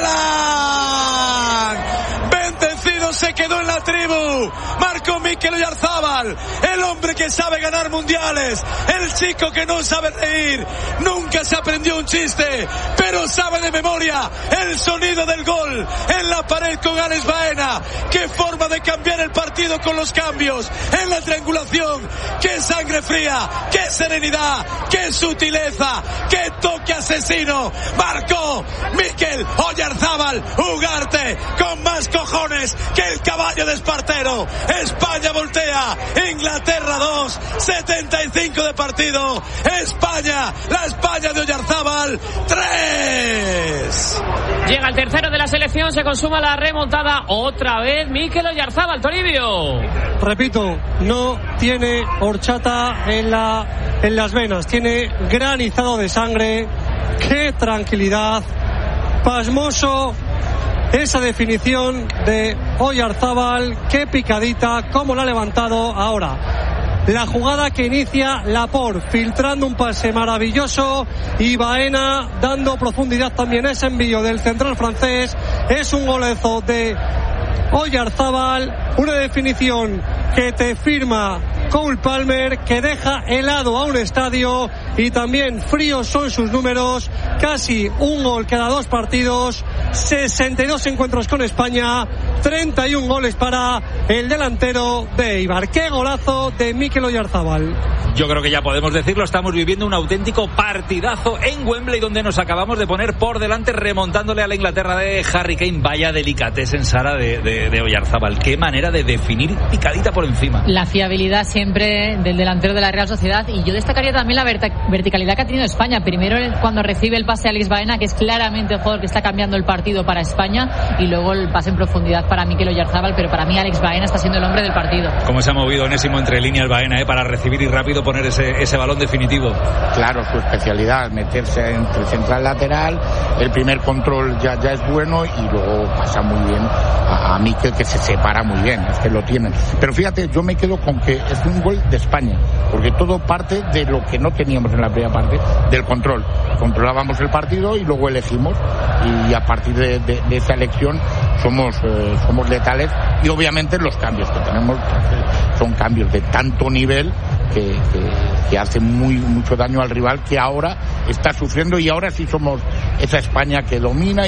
Haaland. Bendecido se quedó en la tribu. Marcó Mikel Oyarzábal, el hombre que sabe ganar mundiales, el chico que no sabe reír, nunca se aprendió un chiste, pero sabe de memoria el sonido del gol en la pared con Alex Baena. Qué forma de cambiar el partido con los cambios en la triangulación, qué sangre fría, qué serenidad, qué sutileza, qué toque asesino. Marcó Mikel Oyarzábal, Ugarte con más cojones que el caballo de Espartero. España voltea, Inglaterra 2, 75 de partido. España, la España de Oyarzábal 3. Llega el tercero de la selección, se consuma la remontada otra vez Mikel Oyarzábal. Toribio, repito, no tiene horchata en las venas, tiene granizado de sangre. Qué tranquilidad, pasmoso esa definición de Oyarzábal, qué picadita, cómo la ha levantado. Ahora la jugada que inicia Laporte, filtrando un pase maravilloso, y Baena dando profundidad también a ese envío del central francés. Es un golazo de Oyarzábal, una definición que te firma Cole Palmer, que deja helado a un estadio, y también fríos son sus números, casi un gol cada 2 partidos, 62 encuentros con España, 31 goles para el delantero de Eibar. ¡Qué golazo de Mikel Oyarzábal! Yo creo que ya podemos decirlo, estamos viviendo un auténtico partidazo en Wembley, donde nos acabamos de poner por delante, remontándole a la Inglaterra de Harry Kane. Vaya delicatessen, Sara, de Oyarzábal. Qué manera de definir picadita por encima. La fiabilidad siempre del delantero de la Real Sociedad, y yo destacaría también la verticalidad que ha tenido España. Primero cuando recibe el pase a Alex Baena, que es claramente el jugador que está cambiando el partido para España, y luego el pase en profundidad para Mikel Oyarzábal, pero para mí Alex Baena está siendo el hombre del partido. Cómo se ha movido Onésimo entre líneas Baena, para recibir y rápido poner ese balón definitivo. Claro, su especialidad, meterse entre central lateral, el primer control ya es bueno, y luego pasa muy bien a Mikel, que se separa muy bien, es que lo tienen. Pero fíjate, yo me quedo con que es un gol de España, porque todo parte de lo que no teníamos en la primera parte, del control. Controlábamos el partido y luego elegimos, y a partir de esa elección somos letales, y obviamente los cambios que tenemos son cambios de tanto nivel que hacen mucho daño al rival, que ahora está sufriendo, y ahora sí somos esa España que domina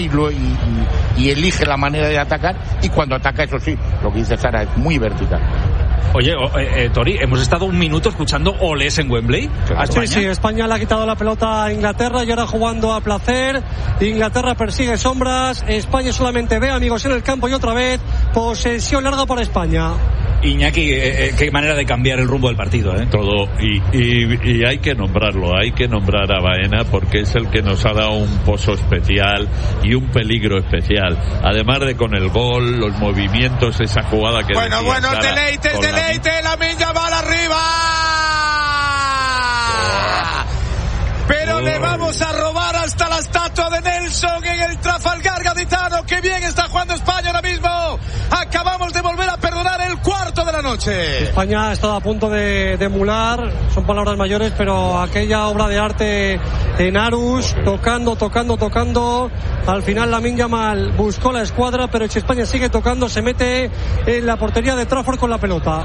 y elige la manera de atacar, y cuando ataca, eso sí, lo que dice Sara, es muy vertical. Oye, Tori, hemos estado un minuto escuchando olés en Wembley. Sí, España le ha quitado la pelota a Inglaterra y ahora jugando a placer. Inglaterra persigue sombras, España solamente ve amigos en el campo, y otra vez posesión larga para España. Iñaki, qué manera de cambiar el rumbo del partido, Todo, y hay que nombrarlo, hay que nombrar a Baena, porque es el que nos ha dado un pozo especial y un peligro especial, además de con el gol, los movimientos, esa jugada que bueno, deleite, Lamine Yamal arriba, pero le vamos a robar hasta la estatua de Nelson en el Trafalgar Gaditano. Qué bien está jugando España ahora mismo. Acabamos de volver a perdonar el cuarto de la noche. España ha estado a punto de emular, son palabras mayores, pero aquella obra de arte en Arus, tocando. Al final Lamine Yamal buscó la escuadra, pero si España sigue tocando, se mete en la portería de Trafford con la pelota.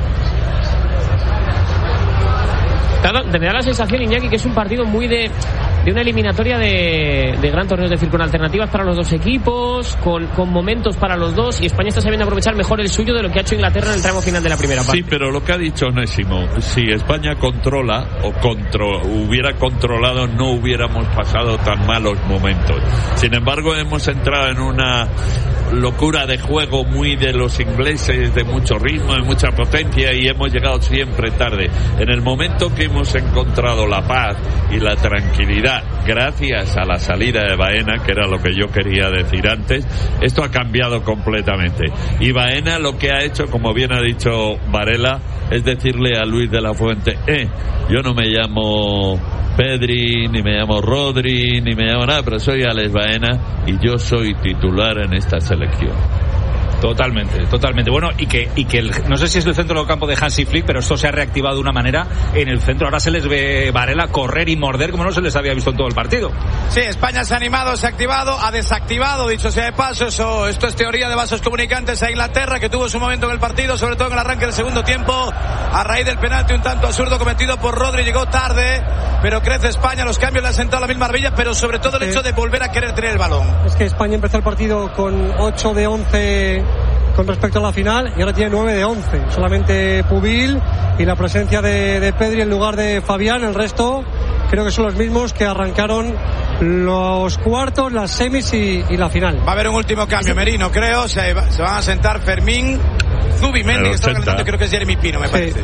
Me da la sensación, Iñaki, que es un partido muy de una eliminatoria de gran torneo, es decir, con alternativas para los dos equipos, con momentos para los dos, y España está sabiendo aprovechar mejor el suyo de lo que ha hecho Inglaterra en el tramo final de la primera parte. Sí, pero lo que ha dicho Onésimo, si España controla hubiera controlado, no hubiéramos pasado tan malos momentos. Sin embargo, hemos entrado en una locura de juego muy de los ingleses, de mucho ritmo, de mucha potencia, y hemos llegado siempre tarde. En el momento que hemos encontrado la paz y la tranquilidad gracias a la salida de Baena, que era lo que yo quería decir antes, esto ha cambiado completamente. Y Baena lo que ha hecho, como bien ha dicho Varela, es decirle a Luis de la Fuente, yo no me llamo Pedri, ni me llamo Rodri, ni me llamo nada, pero soy Alex Baena y yo soy titular en esta selección. Totalmente. Bueno, y que no sé si es el centro del campo de Hansi Flick, pero esto se ha reactivado de una manera en el centro. Ahora se les ve Varela correr y morder como no se les había visto en todo el partido. Sí, España se ha animado, se ha activado, ha desactivado, dicho sea de paso. Esto es teoría de vasos comunicantes a Inglaterra, que tuvo su momento en el partido, sobre todo en el arranque del segundo tiempo, a raíz del penalti un tanto absurdo cometido por Rodri. Llegó tarde, pero crece España. Los cambios le han sentado la misma arbilla, pero sobre todo el hecho de volver a querer tener el balón. Es que España empezó el partido con 8 de 11 con respecto a la final, y ahora tiene 9 de 11. Solamente Pubil y la presencia de Pedri en lugar de Fabián. El resto creo que son los mismos que arrancaron los cuartos, las semis y la final. Va a haber un último cambio, Merino, creo. Se van a sentar Fermín, Zubimendi, que está calentando, creo que es Jeremy Pino, me parece.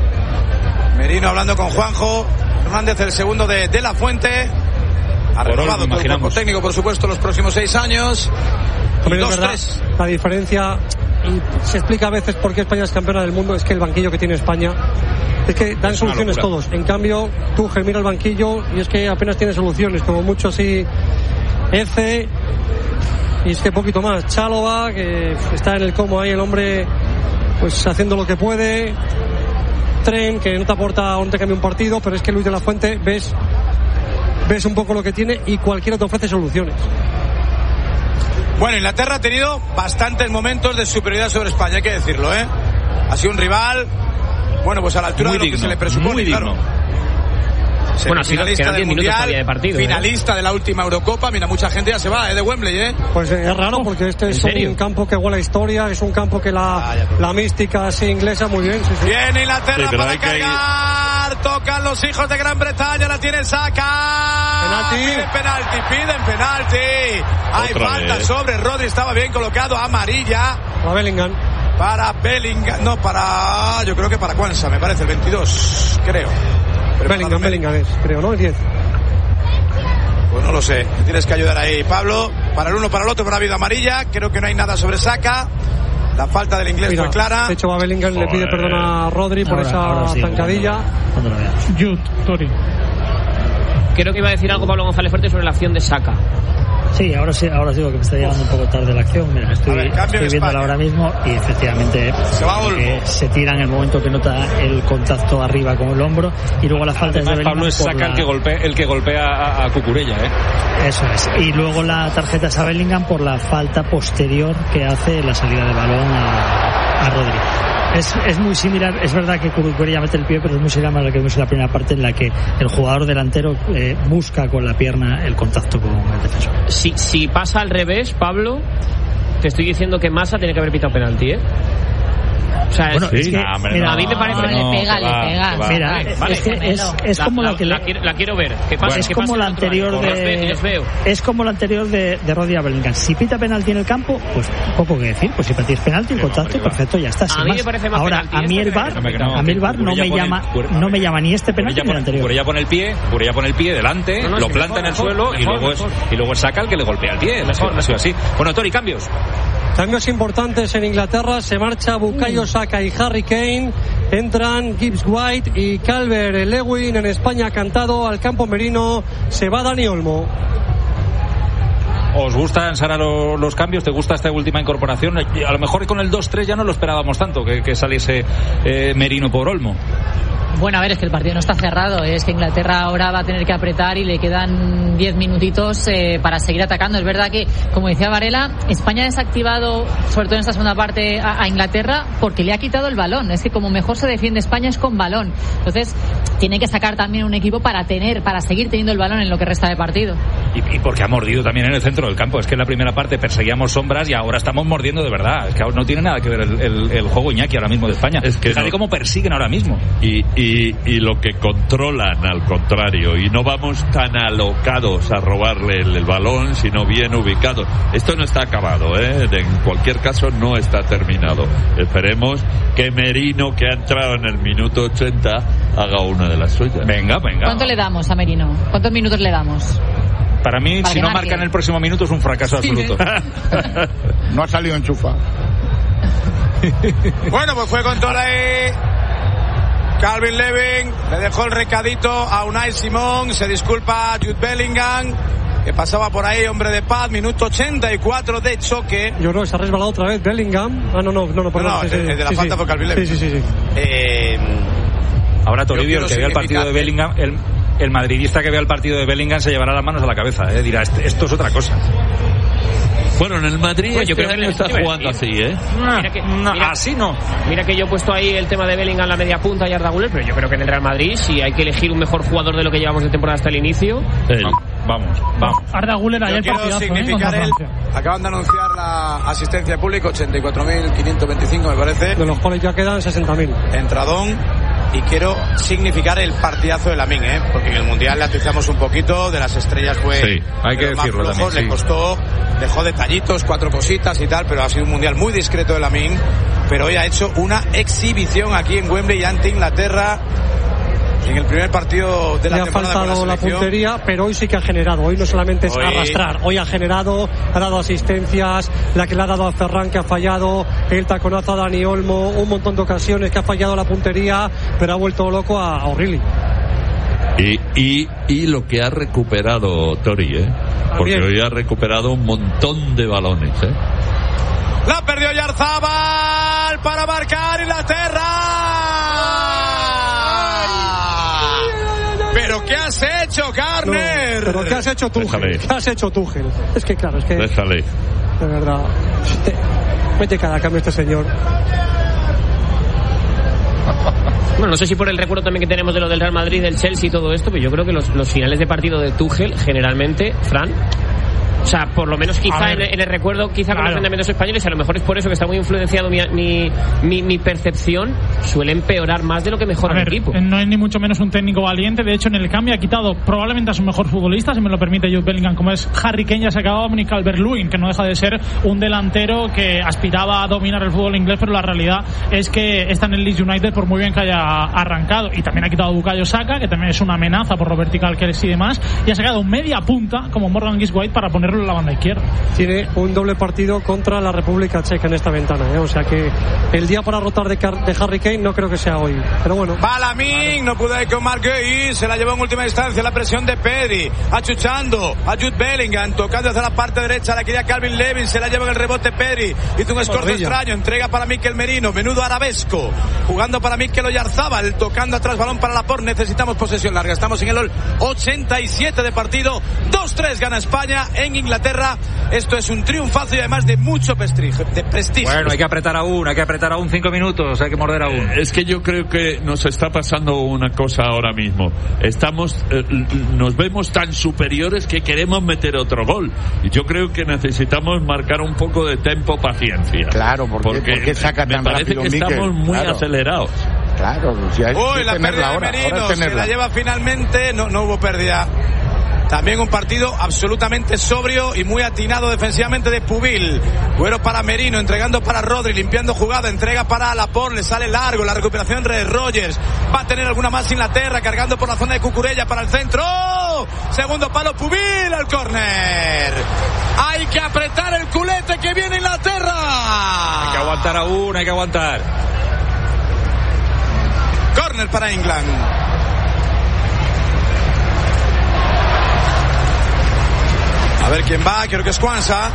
Merino hablando con Juanjo Hernández, el segundo de la Fuente. Ha renovado todo el cuerpo técnico, por supuesto, los próximos 6 años. Y 2-3. La diferencia, y se explica a veces por qué España es campeona del mundo, es que el banquillo que tiene España es que dan soluciones todos. En cambio, Tuchel mira el banquillo y es que apenas tiene soluciones, como mucho así Eze, y es que poquito más. Chalova, que está en el como ahí, el hombre pues haciendo lo que puede. Tren, que no te aporta o no te cambia un partido, pero es que Luis de la Fuente ves un poco lo que tiene y cualquiera te ofrece soluciones. Bueno, Inglaterra ha tenido bastantes momentos de superioridad sobre España, hay que decirlo, Ha sido un rival, bueno, pues a la altura de lo que se le presupone, claro. Bueno, finalista del Mundial, de partido, finalista de la última Eurocopa. Mira, mucha gente ya se va de Wembley, Pues es raro, porque este es un campo que huele a historia, es un campo que la mística así inglesa, muy bien. Sí. Viene Inglaterra para cargar, tocan los hijos de Gran Bretaña, la tiene Saka. Piden penalti. Hay falta sobre Rodri, estaba bien colocado, amarilla. A Bellingham. Para Bellingham, yo creo que para Kwanza, me parece, el 22, creo. Bellingham es, creo, ¿no? El 10. Pues no lo sé. Tienes que ayudar ahí, Pablo. Para el uno, para el otro, pero ha habido amarilla. Creo que no hay nada sobre Saka. La falta del inglés fue clara. De hecho, va Bellingham, le pide perdón a Rodri por esa zancadilla. Jude, Tori. Creo que iba a decir algo Pablo González Fuerte sobre la acción de Saka. Sí, ahora digo que me está llegando un poco tarde la acción. Mira, estoy viéndola ahora mismo y efectivamente se tira en el momento que nota el contacto arriba con el hombro, y luego la falta además, de Pablo es Saka el que golpea a Cucurella, Eso es. Y luego la tarjeta es a Bellingham por la falta posterior que hace la salida de balón a Rodri. Es muy similar, es verdad que Cucurella mete el pie, pero es muy similar a lo que vimos en la primera parte, en la que el jugador delantero busca con la pierna el contacto con el defensor. Si pasa al revés, Pablo, te estoy diciendo que Massa tiene que haber pitado penalti, O sea, bueno, es que, a mí me parece le pega. Mira, es como la quiero ver. Es como la anterior de Rodri a Bellingham. Si pita penalti en el campo, pues poco que decir. Pues si patís penalti, el contacto, perfecto, ya está. A mí me parece más ahora, a mí el VAR no me llama ni este penalti ni el anterior. Cucurella pone el pie delante, lo planta en el suelo y luego saca el que le golpea el pie. Ha sido así. Bueno, Tori, cambios. Cambios importantes en Inglaterra. Se marcha Bukayo Saka y Harry Kane. Entran Gibbs White y Calvert-Lewin. En España cantado al campo Merino. Se va Dani Olmo. ¿Os gustan, Sara, los cambios? ¿Te gusta esta última incorporación? A lo mejor con el 2-3 ya no lo esperábamos tanto, que saliese Merino por Olmo. Bueno, a ver, es que el partido no está cerrado, es que Inglaterra ahora va a tener que apretar y le quedan 10 minutitos para seguir atacando. Es verdad que, como decía Varela, España ha desactivado, sobre todo en esta segunda parte, a Inglaterra porque le ha quitado el balón. Es que como mejor se defiende España es con balón. Entonces, tiene que sacar también un equipo para seguir teniendo el balón en lo que resta de partido. Y porque ha mordido también en el centro del campo. Es que en la primera parte perseguíamos sombras y ahora estamos mordiendo de verdad. Es que no tiene nada que ver el juego, Iñaki, ahora mismo de España. Es que fíjate cómo persiguen ahora mismo. Y lo que controlan, al contrario, y no vamos tan alocados a robarle el balón, sino bien ubicados. Esto no está acabado, en cualquier caso no está terminado. Esperemos que Merino, que ha entrado en el minuto 80, haga una de las suyas. Venga. ¿Cuánto le damos a Merino? ¿Cuántos minutos le damos? Para mí, si no marca en el próximo minuto, es un fracaso absoluto. No ha salido enchufado. Bueno, pues fue con toda Calvin Levin, le dejó el recadito a Unai Simón, se disculpa a Jude Bellingham, que pasaba por ahí, hombre de paz, minuto 84 de choque. Yo creo que se ha resbalado otra vez Bellingham. No, perdón. El de la falta fue Calvin Levin. Sí. Ahora Toribio, el que vea el partido de Bellingham, el madridista que vea el partido de Bellingham se llevará las manos a la cabeza, dirá, esto es otra cosa. Bueno, en el Madrid yo creo que no está jugando así, así no. Mira que yo he puesto ahí el tema de Bellingham en la media punta y Arda Güler, pero yo creo que en el Real Madrid, si hay que elegir un mejor jugador de lo que llevamos de temporada hasta el inicio, vamos. Arda Güler ayer partidazo, acaban de anunciar la asistencia de público, 84.525 me parece, de los cuales ya quedan 60.000. Entradón. Y quiero significar el partidazo de Lamine, porque en el Mundial le atizamos un poquito, de las estrellas fue... Sí, hay que decirlo también, le costó, dejó detallitos, 4 cositas y tal, pero ha sido un Mundial muy discreto de Lamine, pero hoy ha hecho una exhibición aquí en Wembley ante Inglaterra. En el primer partido de la temporada. Le ha faltado la puntería, pero hoy sí que ha generado. Hoy no solamente es arrastrar, hoy ha generado, ha dado asistencias, la que le ha dado a Ferran, que ha fallado, el taconazo a Dani Olmo, un montón de ocasiones que ha fallado la puntería, pero ha vuelto loco a O'Reilly. Y lo que ha recuperado Tori, porque hoy ha recuperado un montón de balones, La perdió Oyarzabal para marcar Inglaterra. ¿Pero qué has hecho, Garner? ¿Pero qué has hecho tú? ¿Qué has hecho tú, Gel? Es que claro, Déjale. De verdad. Mete cada cambio este señor. Bueno, no sé si por el recuerdo también que tenemos de lo del Real Madrid, del Chelsea y todo esto, pero yo creo que los finales de partido de Tuchel, generalmente, Fran, o sea, por lo menos quizá en el recuerdo, quizá con los rendimientos españoles, a lo mejor es por eso que está muy influenciado mi percepción, suele empeorar más de lo que mejora el equipo. No es ni mucho menos un técnico valiente, de hecho en el cambio ha quitado probablemente a su mejor futbolista, si me lo permite Jude Bellingham, como es Harry Kane, ya se acababa Dominic Calvert-Lewin, que no deja de ser un delantero que aspiraba a dominar el fútbol inglés, pero la realidad es que está en el Leeds United por muy bien que haya arrancado, y también ha quitado a Bukayo Saka, que también es una amenaza por lo vertical que es y demás, y ha sacado media punta como Morgan Gibbs-White para ponerlo en la banda izquierda. Tiene un doble partido contra la República Checa en esta ventana, o sea que el día para rotar de Harry Kane no creo que sea hoy, pero bueno. Lamine, no pudo ir con Marc Guehi, se la llevó en última instancia la presión de Pedri, achuchando a Jude Bellingham, tocando hacia la parte derecha, la quería Calvin Levin, se la lleva en el rebote Pedri, hizo un escorzo extraño, entrega para Mikel Merino, menudo arabesco, jugando para Mikel Oyarzabal, tocando atrás, balón para Laporte, necesitamos posesión larga, estamos en el 87 de partido, 2-3 gana España en Inglaterra. Esto es un triunfazo y además de mucho prestigio. Bueno, hay que apretar aún 5 minutos, hay que morder aún. Es que yo creo que nos está pasando una cosa ahora mismo. Nos vemos tan superiores que queremos meter otro gol. Y yo creo que necesitamos marcar un poco de tempo, paciencia. Claro, porque saca tan rápido. Me parece que estamos muy acelerados. Claro, si hay la pérdida de Merino, se la lleva finalmente, no hubo pérdida. También un partido absolutamente sobrio y muy atinado defensivamente de Pubil. Güero para Merino, entregando para Rodri, limpiando jugada, entrega para Laporte, le sale largo, la recuperación de Rogers. Va a tener alguna más Inglaterra, cargando por la zona de Cucurella para el centro. ¡Oh! Segundo palo, Pubil, al córner. Hay que apretar el culete que viene Inglaterra. Hay que aguantar aún, hay que aguantar. Córner para England. A ver quién va, creo que es Kwanza.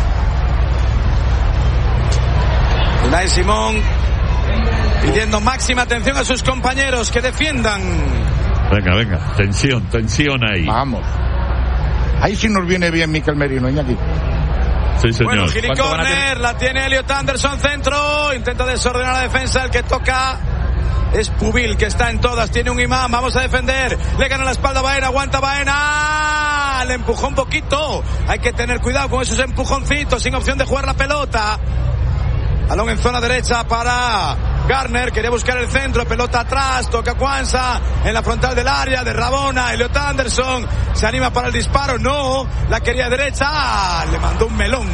Unai Simón pidiendo máxima atención a sus compañeros que defiendan. Venga, tensión ahí. Vamos. Ahí sí nos viene bien Mikel Merino, Iñaki. Sí, señor. Bueno, Gili corner, la tiene Elliot Anderson, centro, intenta desordenar la defensa, el que toca es Pubil, que está en todas, tiene un imán, vamos a defender, le gana la espalda a Baena, aguanta Baena, le empujó un poquito, hay que tener cuidado con esos empujoncitos, sin opción de jugar la pelota. Balón en zona derecha para Garner, quería buscar el centro, pelota atrás, toca Kwanza en la frontal del área de Rabona, Elliot Anderson se anima para el disparo, no, la quería derecha, le mandó un melón.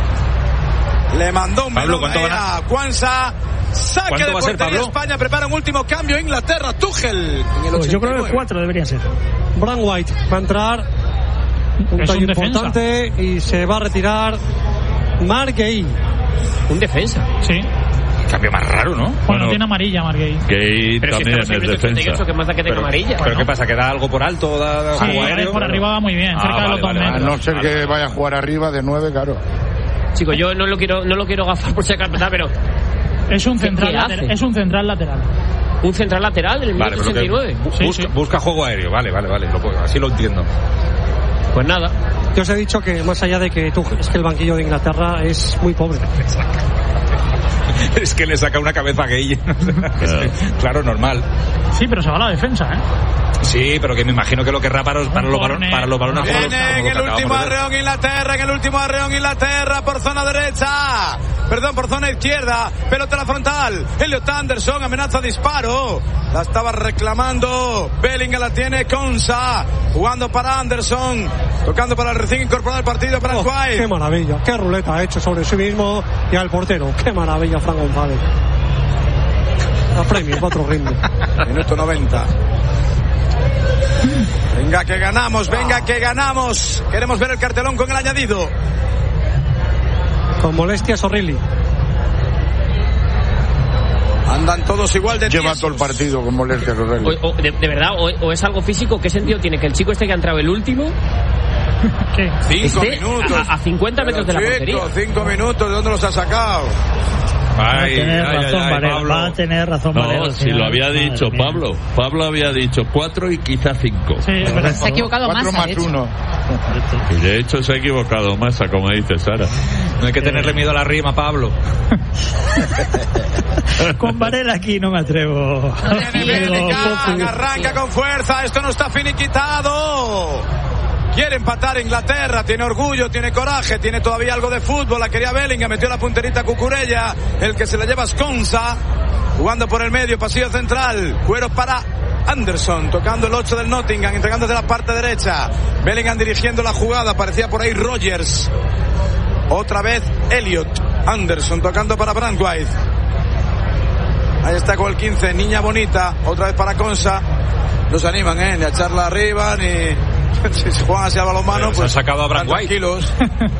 Pablo, ¿cuánto a Kwanza. Saque de portería España, prepara un último cambio Inglaterra, Tuchel. Pues yo creo que 4 deberían ser. Bran White va a entrar, un tallo importante, y se va a retirar Marc Guehi. Un defensa. Sí. Cambio más raro, ¿no? Bueno, tiene amarilla, Marguerite. Guehi también es defensa. ¿Qué más da que tenga amarilla? ¿Pero qué pasa? ¿Que da algo por alto? Por arriba va muy bien, cerca de los 2 metros. A no ser que vaya a jugar arriba de 9, claro. Chicos, yo no lo quiero gafar por si acaso, pero... Es un central lateral. Es un central lateral. ¿Un central lateral en el minuto 89? Busca juego aéreo, vale, así lo entiendo. Pues nada. Yo os he dicho que más allá de que es que el banquillo de Inglaterra es muy pobre. Es que le saca una cabeza gay. Claro, normal. Sí, pero se va a la defensa, ¿eh? Sí, pero que me imagino que lo querrá para los balones. Viene en el último arreón Inglaterra, por zona derecha. Perdón, por zona izquierda. Pelota a la frontal. Elliot Anderson, amenaza disparo. La estaba reclamando. Bellingham la tiene Konsa. Jugando para Anderson. Tocando para el recién incorporado al partido para White. Qué maravilla. Qué ruleta ha hecho sobre sí mismo y al portero. Qué maravilla, Fran González. A premio, 4 ritmos. Minuto 90. Venga que ganamos. Queremos ver el cartelón con el añadido. Con molestias O'Reilly. Andan todos igual de lleva todo el partido con molestias O'Reilly. De verdad, o es algo físico. ¿Qué sentido tiene que el chico que ha entrado el último? ¿Qué? 5 minutos. A 50 metros de la portería. 5 minutos, ¿de dónde los ha sacado? Va a tener razón Varela. No, si lo había dicho Pablo. Pablo había dicho 4 y quizá 5. Sí, se ha equivocado 4 más 1. Y de hecho se ha equivocado Massa, como dice Sara. No hay que tenerle miedo a la rima, Pablo. Con Varela aquí no me atrevo. Arranca con fuerza, esto no está finiquitado. Quiere empatar Inglaterra, tiene orgullo, tiene coraje, tiene todavía algo de fútbol. La quería Bellingham, metió la punterita Cucurella. El que se la lleva es Konsa, jugando por el medio, pasillo central. Cuero para Anderson, tocando el 8 del Nottingham, entregando de la parte derecha. Bellingham dirigiendo la jugada, parecía por ahí Rogers. Otra vez Elliot Anderson, tocando para Brandweidt. Ahí está con el 15, niña bonita. Otra vez para Konsa. No se animan, ni a echarla arriba, ni... Si se juegan hacia el balonmano, pues han sacado a Brandweidt. Tranquilos.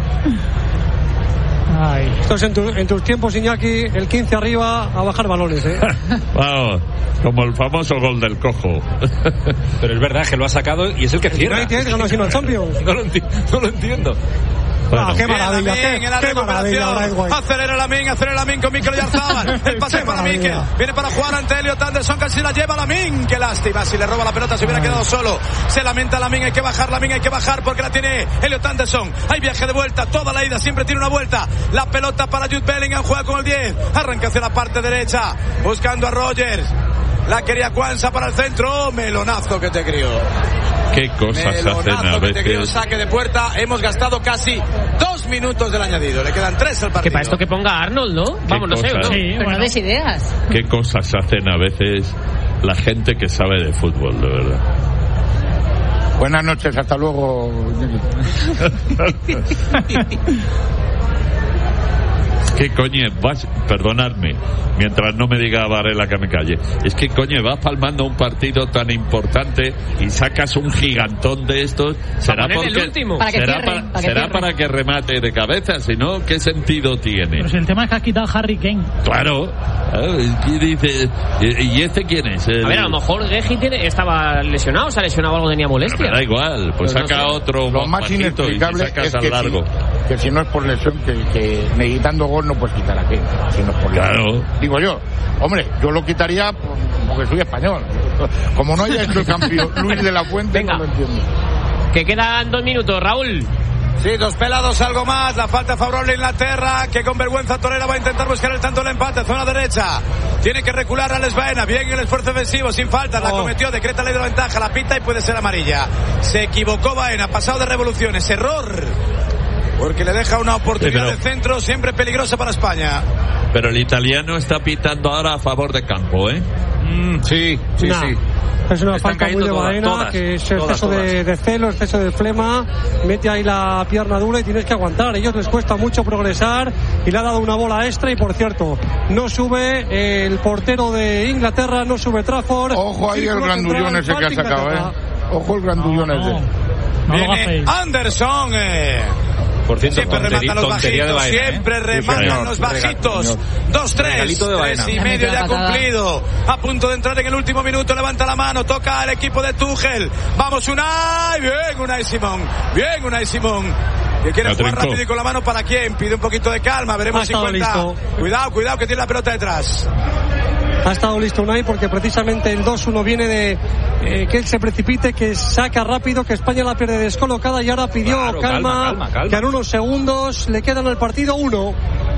Entonces en tus tiempos, Iñaki, el 15 arriba a bajar balones, Vamos, como el famoso gol del cojo. Pero es verdad que lo ha sacado y es el que cierra. Ganó así el Champions. No lo entiendo. Bueno, qué maravilla, qué maravilla. Acelera Lamin con Mikel Oyarzabal. El pase para Mikel. Viene para jugar ante Elliot Anderson, casi la lleva Lamin. Qué lástima, si le roba la pelota se hubiera quedado solo. Se lamenta Lamin, hay que bajar porque la tiene Elliot Anderson. Hay viaje de vuelta, toda la ida, siempre tiene una vuelta. La pelota para Jude Bellingham, juega con el 10. Arranca hacia la parte derecha, buscando a Rogers. La quería Kwanza para el centro. Melonazo que te crió. Qué cosas hacen a veces. Saque de puerta. Hemos gastado casi 2 minutos del añadido. Le quedan 3 al partido. Que para esto que ponga Arnold, ¿no? Vamos, no sé, ¿no? Sí, pero no des ideas. Qué cosas hacen a veces la gente que sabe de fútbol, de verdad. Buenas noches, hasta luego. ¿Qué coño vas? Perdonadme, mientras no me diga Varela que me calle. Es que coño, vas palmando un partido tan importante y sacas un gigantón de estos. ¿Será porque será para que remate de cabeza? Si no, ¿qué sentido tiene? Pero si el tema es que has quitado a Harry Kane. Claro. ¿Qué dice? ¿Y este quién es? A ver, a lo mejor Geji estaba lesionado, se ha lesionado algo, tenía molestia. Me da igual, pues saca no sé. Otro. Lo más inexplicable es que si no es por lesión, que necesitando gol no puedes quitar a Kane. Si no es por lesión. Claro. Digo yo, hombre, yo lo quitaría porque soy español. Como no haya hecho el cambio Luis de la Fuente, venga. No lo entiendo. Que quedan 2 minutos, Raúl. Sí, 2 pelados, algo más. La falta favorable a Inglaterra, que con vergüenza torera va a intentar buscar el tanto del empate. Zona derecha. Tiene que recular a Alex Baena. Bien el esfuerzo ofensivo, sin falta. La cometió, decreta ley de la ventaja, la pita y puede ser amarilla. Se equivocó Baena, pasado de revoluciones. Error. Porque le deja una oportunidad de centro siempre peligrosa para España. Pero el italiano está pitando ahora a favor de campo, ¿eh? Sí. Es una falta muy de Baena, que es exceso de celo, exceso de flema, mete ahí la pierna dura y tienes que aguantar. A ellos les cuesta mucho progresar y le ha dado una bola extra y, por cierto, no sube el portero de Inglaterra, no sube Trafford. Ojo ahí el grandullón ese que ha sacado, Ojo el grandullón ese. Viene Anderson, Por cierto, siempre rematan los bajitos, siempre rematan los bajitos. 2-3, 3,5 ya cumplido. A punto de entrar en el último minuto, levanta la mano, toca al equipo de Tuchel. Vamos Unai, bien Unai Simón. Que quiere jugar rápido y con la mano para quién, pide un poquito de calma, veremos si cuenta. Cuidado que tiene la pelota detrás. Ha estado listo Unai porque precisamente el 2-1 viene de que él se precipite, que saca rápido, que España la pierde descolocada y ahora pidió calma, que en unos segundos le quedan al partido 1.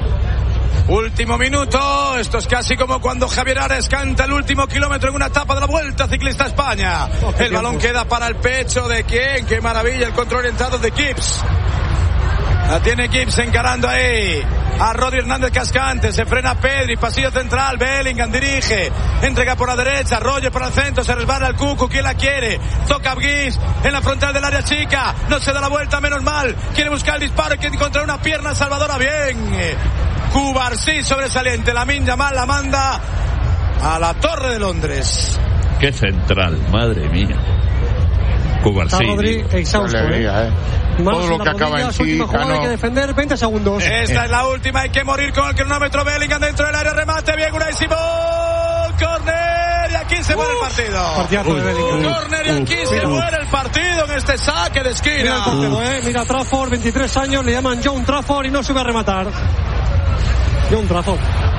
Último minuto, esto es casi como cuando Javier Ares canta el último kilómetro en una etapa de la Vuelta Ciclista España. El balón queda para el pecho de quién, qué maravilla, el control orientado de Gibbs. La tiene Gibbs encarando ahí a Rodri Hernández Cascante, se frena Pedri, pasillo central, Bellingham dirige, entrega por la derecha, Roger por el centro, se resbala el Cucu, ¿quién la quiere? Toca Gibbs en la frontal del área chica, no se da la vuelta, menos mal, quiere buscar el disparo, quiere encontrar una pierna salvadora, bien. Cubarsí sobresaliente, Lamine Yamal la manda a la Torre de Londres. Qué central, madre mía. Cubarsí. Rodri exhausto, Todo lo que acaba en sí, hay que defender 20 segundos. Esta es la última, hay que morir con el cronómetro. Bellingham dentro del área, remate, bien Unai Simón, córner y aquí se muere el partido. Córner y aquí se muere el partido en este saque de esquina. Mira Trafford, 23 años, le llaman John Trafford y no sube a rematar. John Trafford.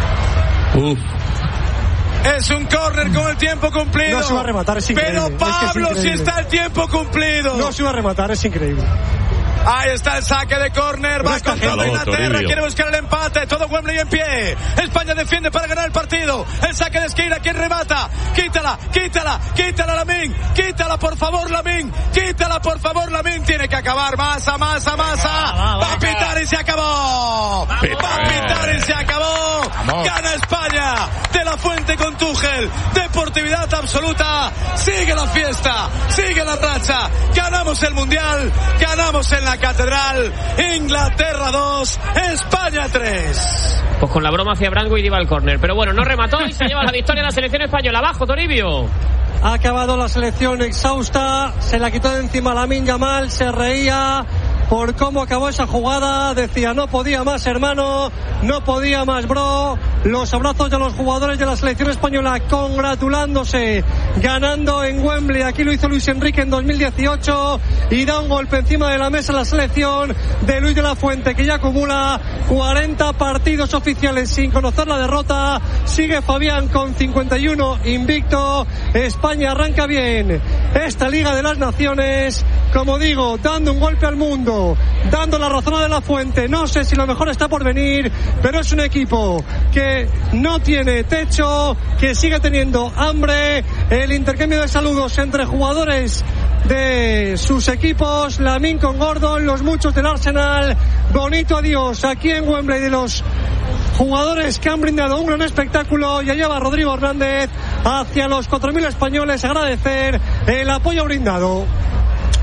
Es un córner con el tiempo cumplido. No se va a rematar, es increíble. Pero Pablo, si está el tiempo cumplido. No se va a rematar, es increíble. Ahí está el saque de córner, va con todo Inglaterra, quiere buscar el empate, todo Wembley en pie. España defiende para ganar el partido. El saque de esquina, ¿quién remata? Quítala Lamine, quítala por favor Lamine, tiene que acabar, masa. Va a pitar y se acabó. Gana España, de la Fuente con Tuchel, deportividad absoluta, sigue la fiesta, sigue la racha, ganamos el Mundial, ganamos en la Catedral, Inglaterra 2, España 3. Pues con la broma hacia Branco y iba al córner, pero bueno, no remató y se lleva la victoria de la selección española. Abajo, Toribio. Ha acabado la selección exhausta, se la quitó de encima Lamine Yamal, se reía por cómo acabó esa jugada, decía no podía más hermano, no podía más bro. Los abrazos de los jugadores de la selección española congratulándose, ganando en Wembley. Aquí lo hizo Luis Enrique en 2018 y da un golpe encima de la mesa la selección de Luis de la Fuente, que ya acumula 40 partidos oficiales sin conocer la derrota. Sigue Fabián con 51 invicto. España arranca bien esta Liga de las Naciones, como digo, dando un golpe al mundo, dando la razón a De la Fuente. No sé si lo mejor está por venir, pero es un equipo que no tiene techo, que sigue teniendo hambre. El intercambio de saludos entre jugadores de sus equipos, Lamine con Gordon, los muchos del Arsenal. Bonito adiós aquí en Wembley de los jugadores que han brindado un gran espectáculo, y allá va Rodrigo Hernández hacia los 4.000 españoles a agradecer el apoyo brindado.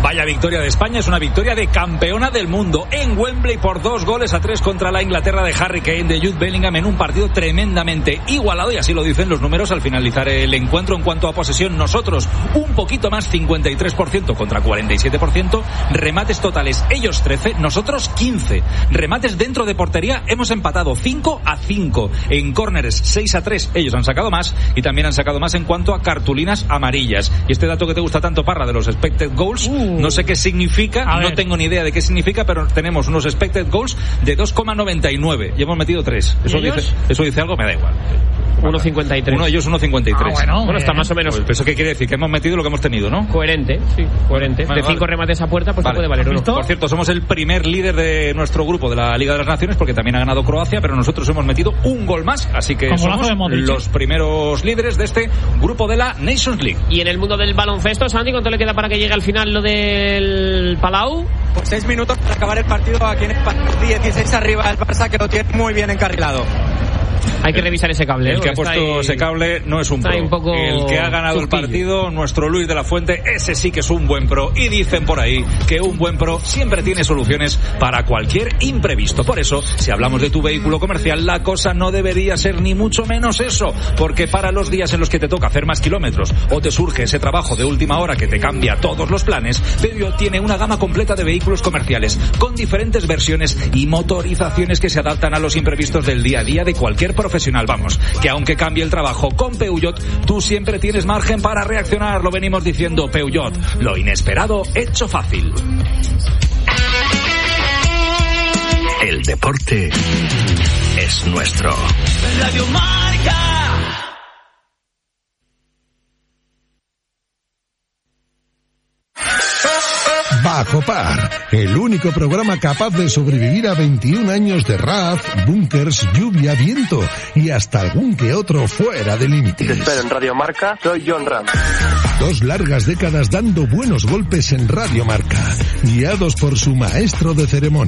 Vaya victoria de España, es una victoria de campeona del mundo en Wembley por 2-3 contra la Inglaterra de Harry Kane, de Jude Bellingham, en un partido tremendamente igualado, y así lo dicen los números al finalizar el encuentro. En cuanto a posesión, nosotros un poquito más, 53% contra 47%, remates totales ellos 13, nosotros 15, remates dentro de portería hemos empatado 5-5, en córneres 6-3, ellos han sacado más, y también han sacado más en cuanto a cartulinas amarillas. Y este dato que te gusta tanto, Parra, de los expected goals, no sé qué significa, no tengo ni idea de qué significa, pero tenemos unos expected goals de 2,99 y hemos metido 3. Eso dice algo, me da igual. 1,53. Uno de ellos 1,53. Bueno, está más o menos. Pues, ¿eso qué quiere decir? Que hemos metido lo que hemos tenido, ¿no? Coherente, sí, coherente. De 5 remates a puerta, pues te puede valer uno. Por cierto, somos el primer líder de nuestro grupo de la Liga de las Naciones, porque también ha ganado Croacia, pero nosotros hemos metido un gol más, así que somos los primeros líderes de este grupo de la Nations League. Y en el mundo del baloncesto, Santi, ¿cuánto le queda para que llegue al final lo del Palau? Pues 6 minutos para acabar el partido aquí en España. 16 arriba el Barça, que lo tiene muy bien encarrilado. Hay que revisar ese cable. El que ha puesto ese cable no es un pro. El que ha ganado el partido, nuestro Luis de la Fuente, ese sí que es un buen pro. Y dicen por ahí que un buen pro siempre tiene soluciones para cualquier imprevisto. Por eso, si hablamos de tu vehículo comercial, la cosa no debería ser ni mucho menos eso. Porque para los días en los que te toca hacer más kilómetros o te surge ese trabajo de última hora que te cambia todos los planes, Peugeot tiene una gama completa de vehículos comerciales con diferentes versiones y motorizaciones que se adaptan a los imprevistos del día a día de cualquier profesional. Vamos, que aunque cambie el trabajo con Peugeot, tú siempre tienes margen para reaccionar. Lo venimos diciendo. Peugeot, lo inesperado hecho fácil. El deporte es nuestro. Radio Marca. Bajo Par, el único programa capaz de sobrevivir a 21 años de RAF, búnkers, lluvia, viento y hasta algún que otro fuera de límites. Te espero en Radio Marca, soy John Ram. 2 largas décadas dando buenos golpes en Radio Marca, guiados por su maestro de ceremonia.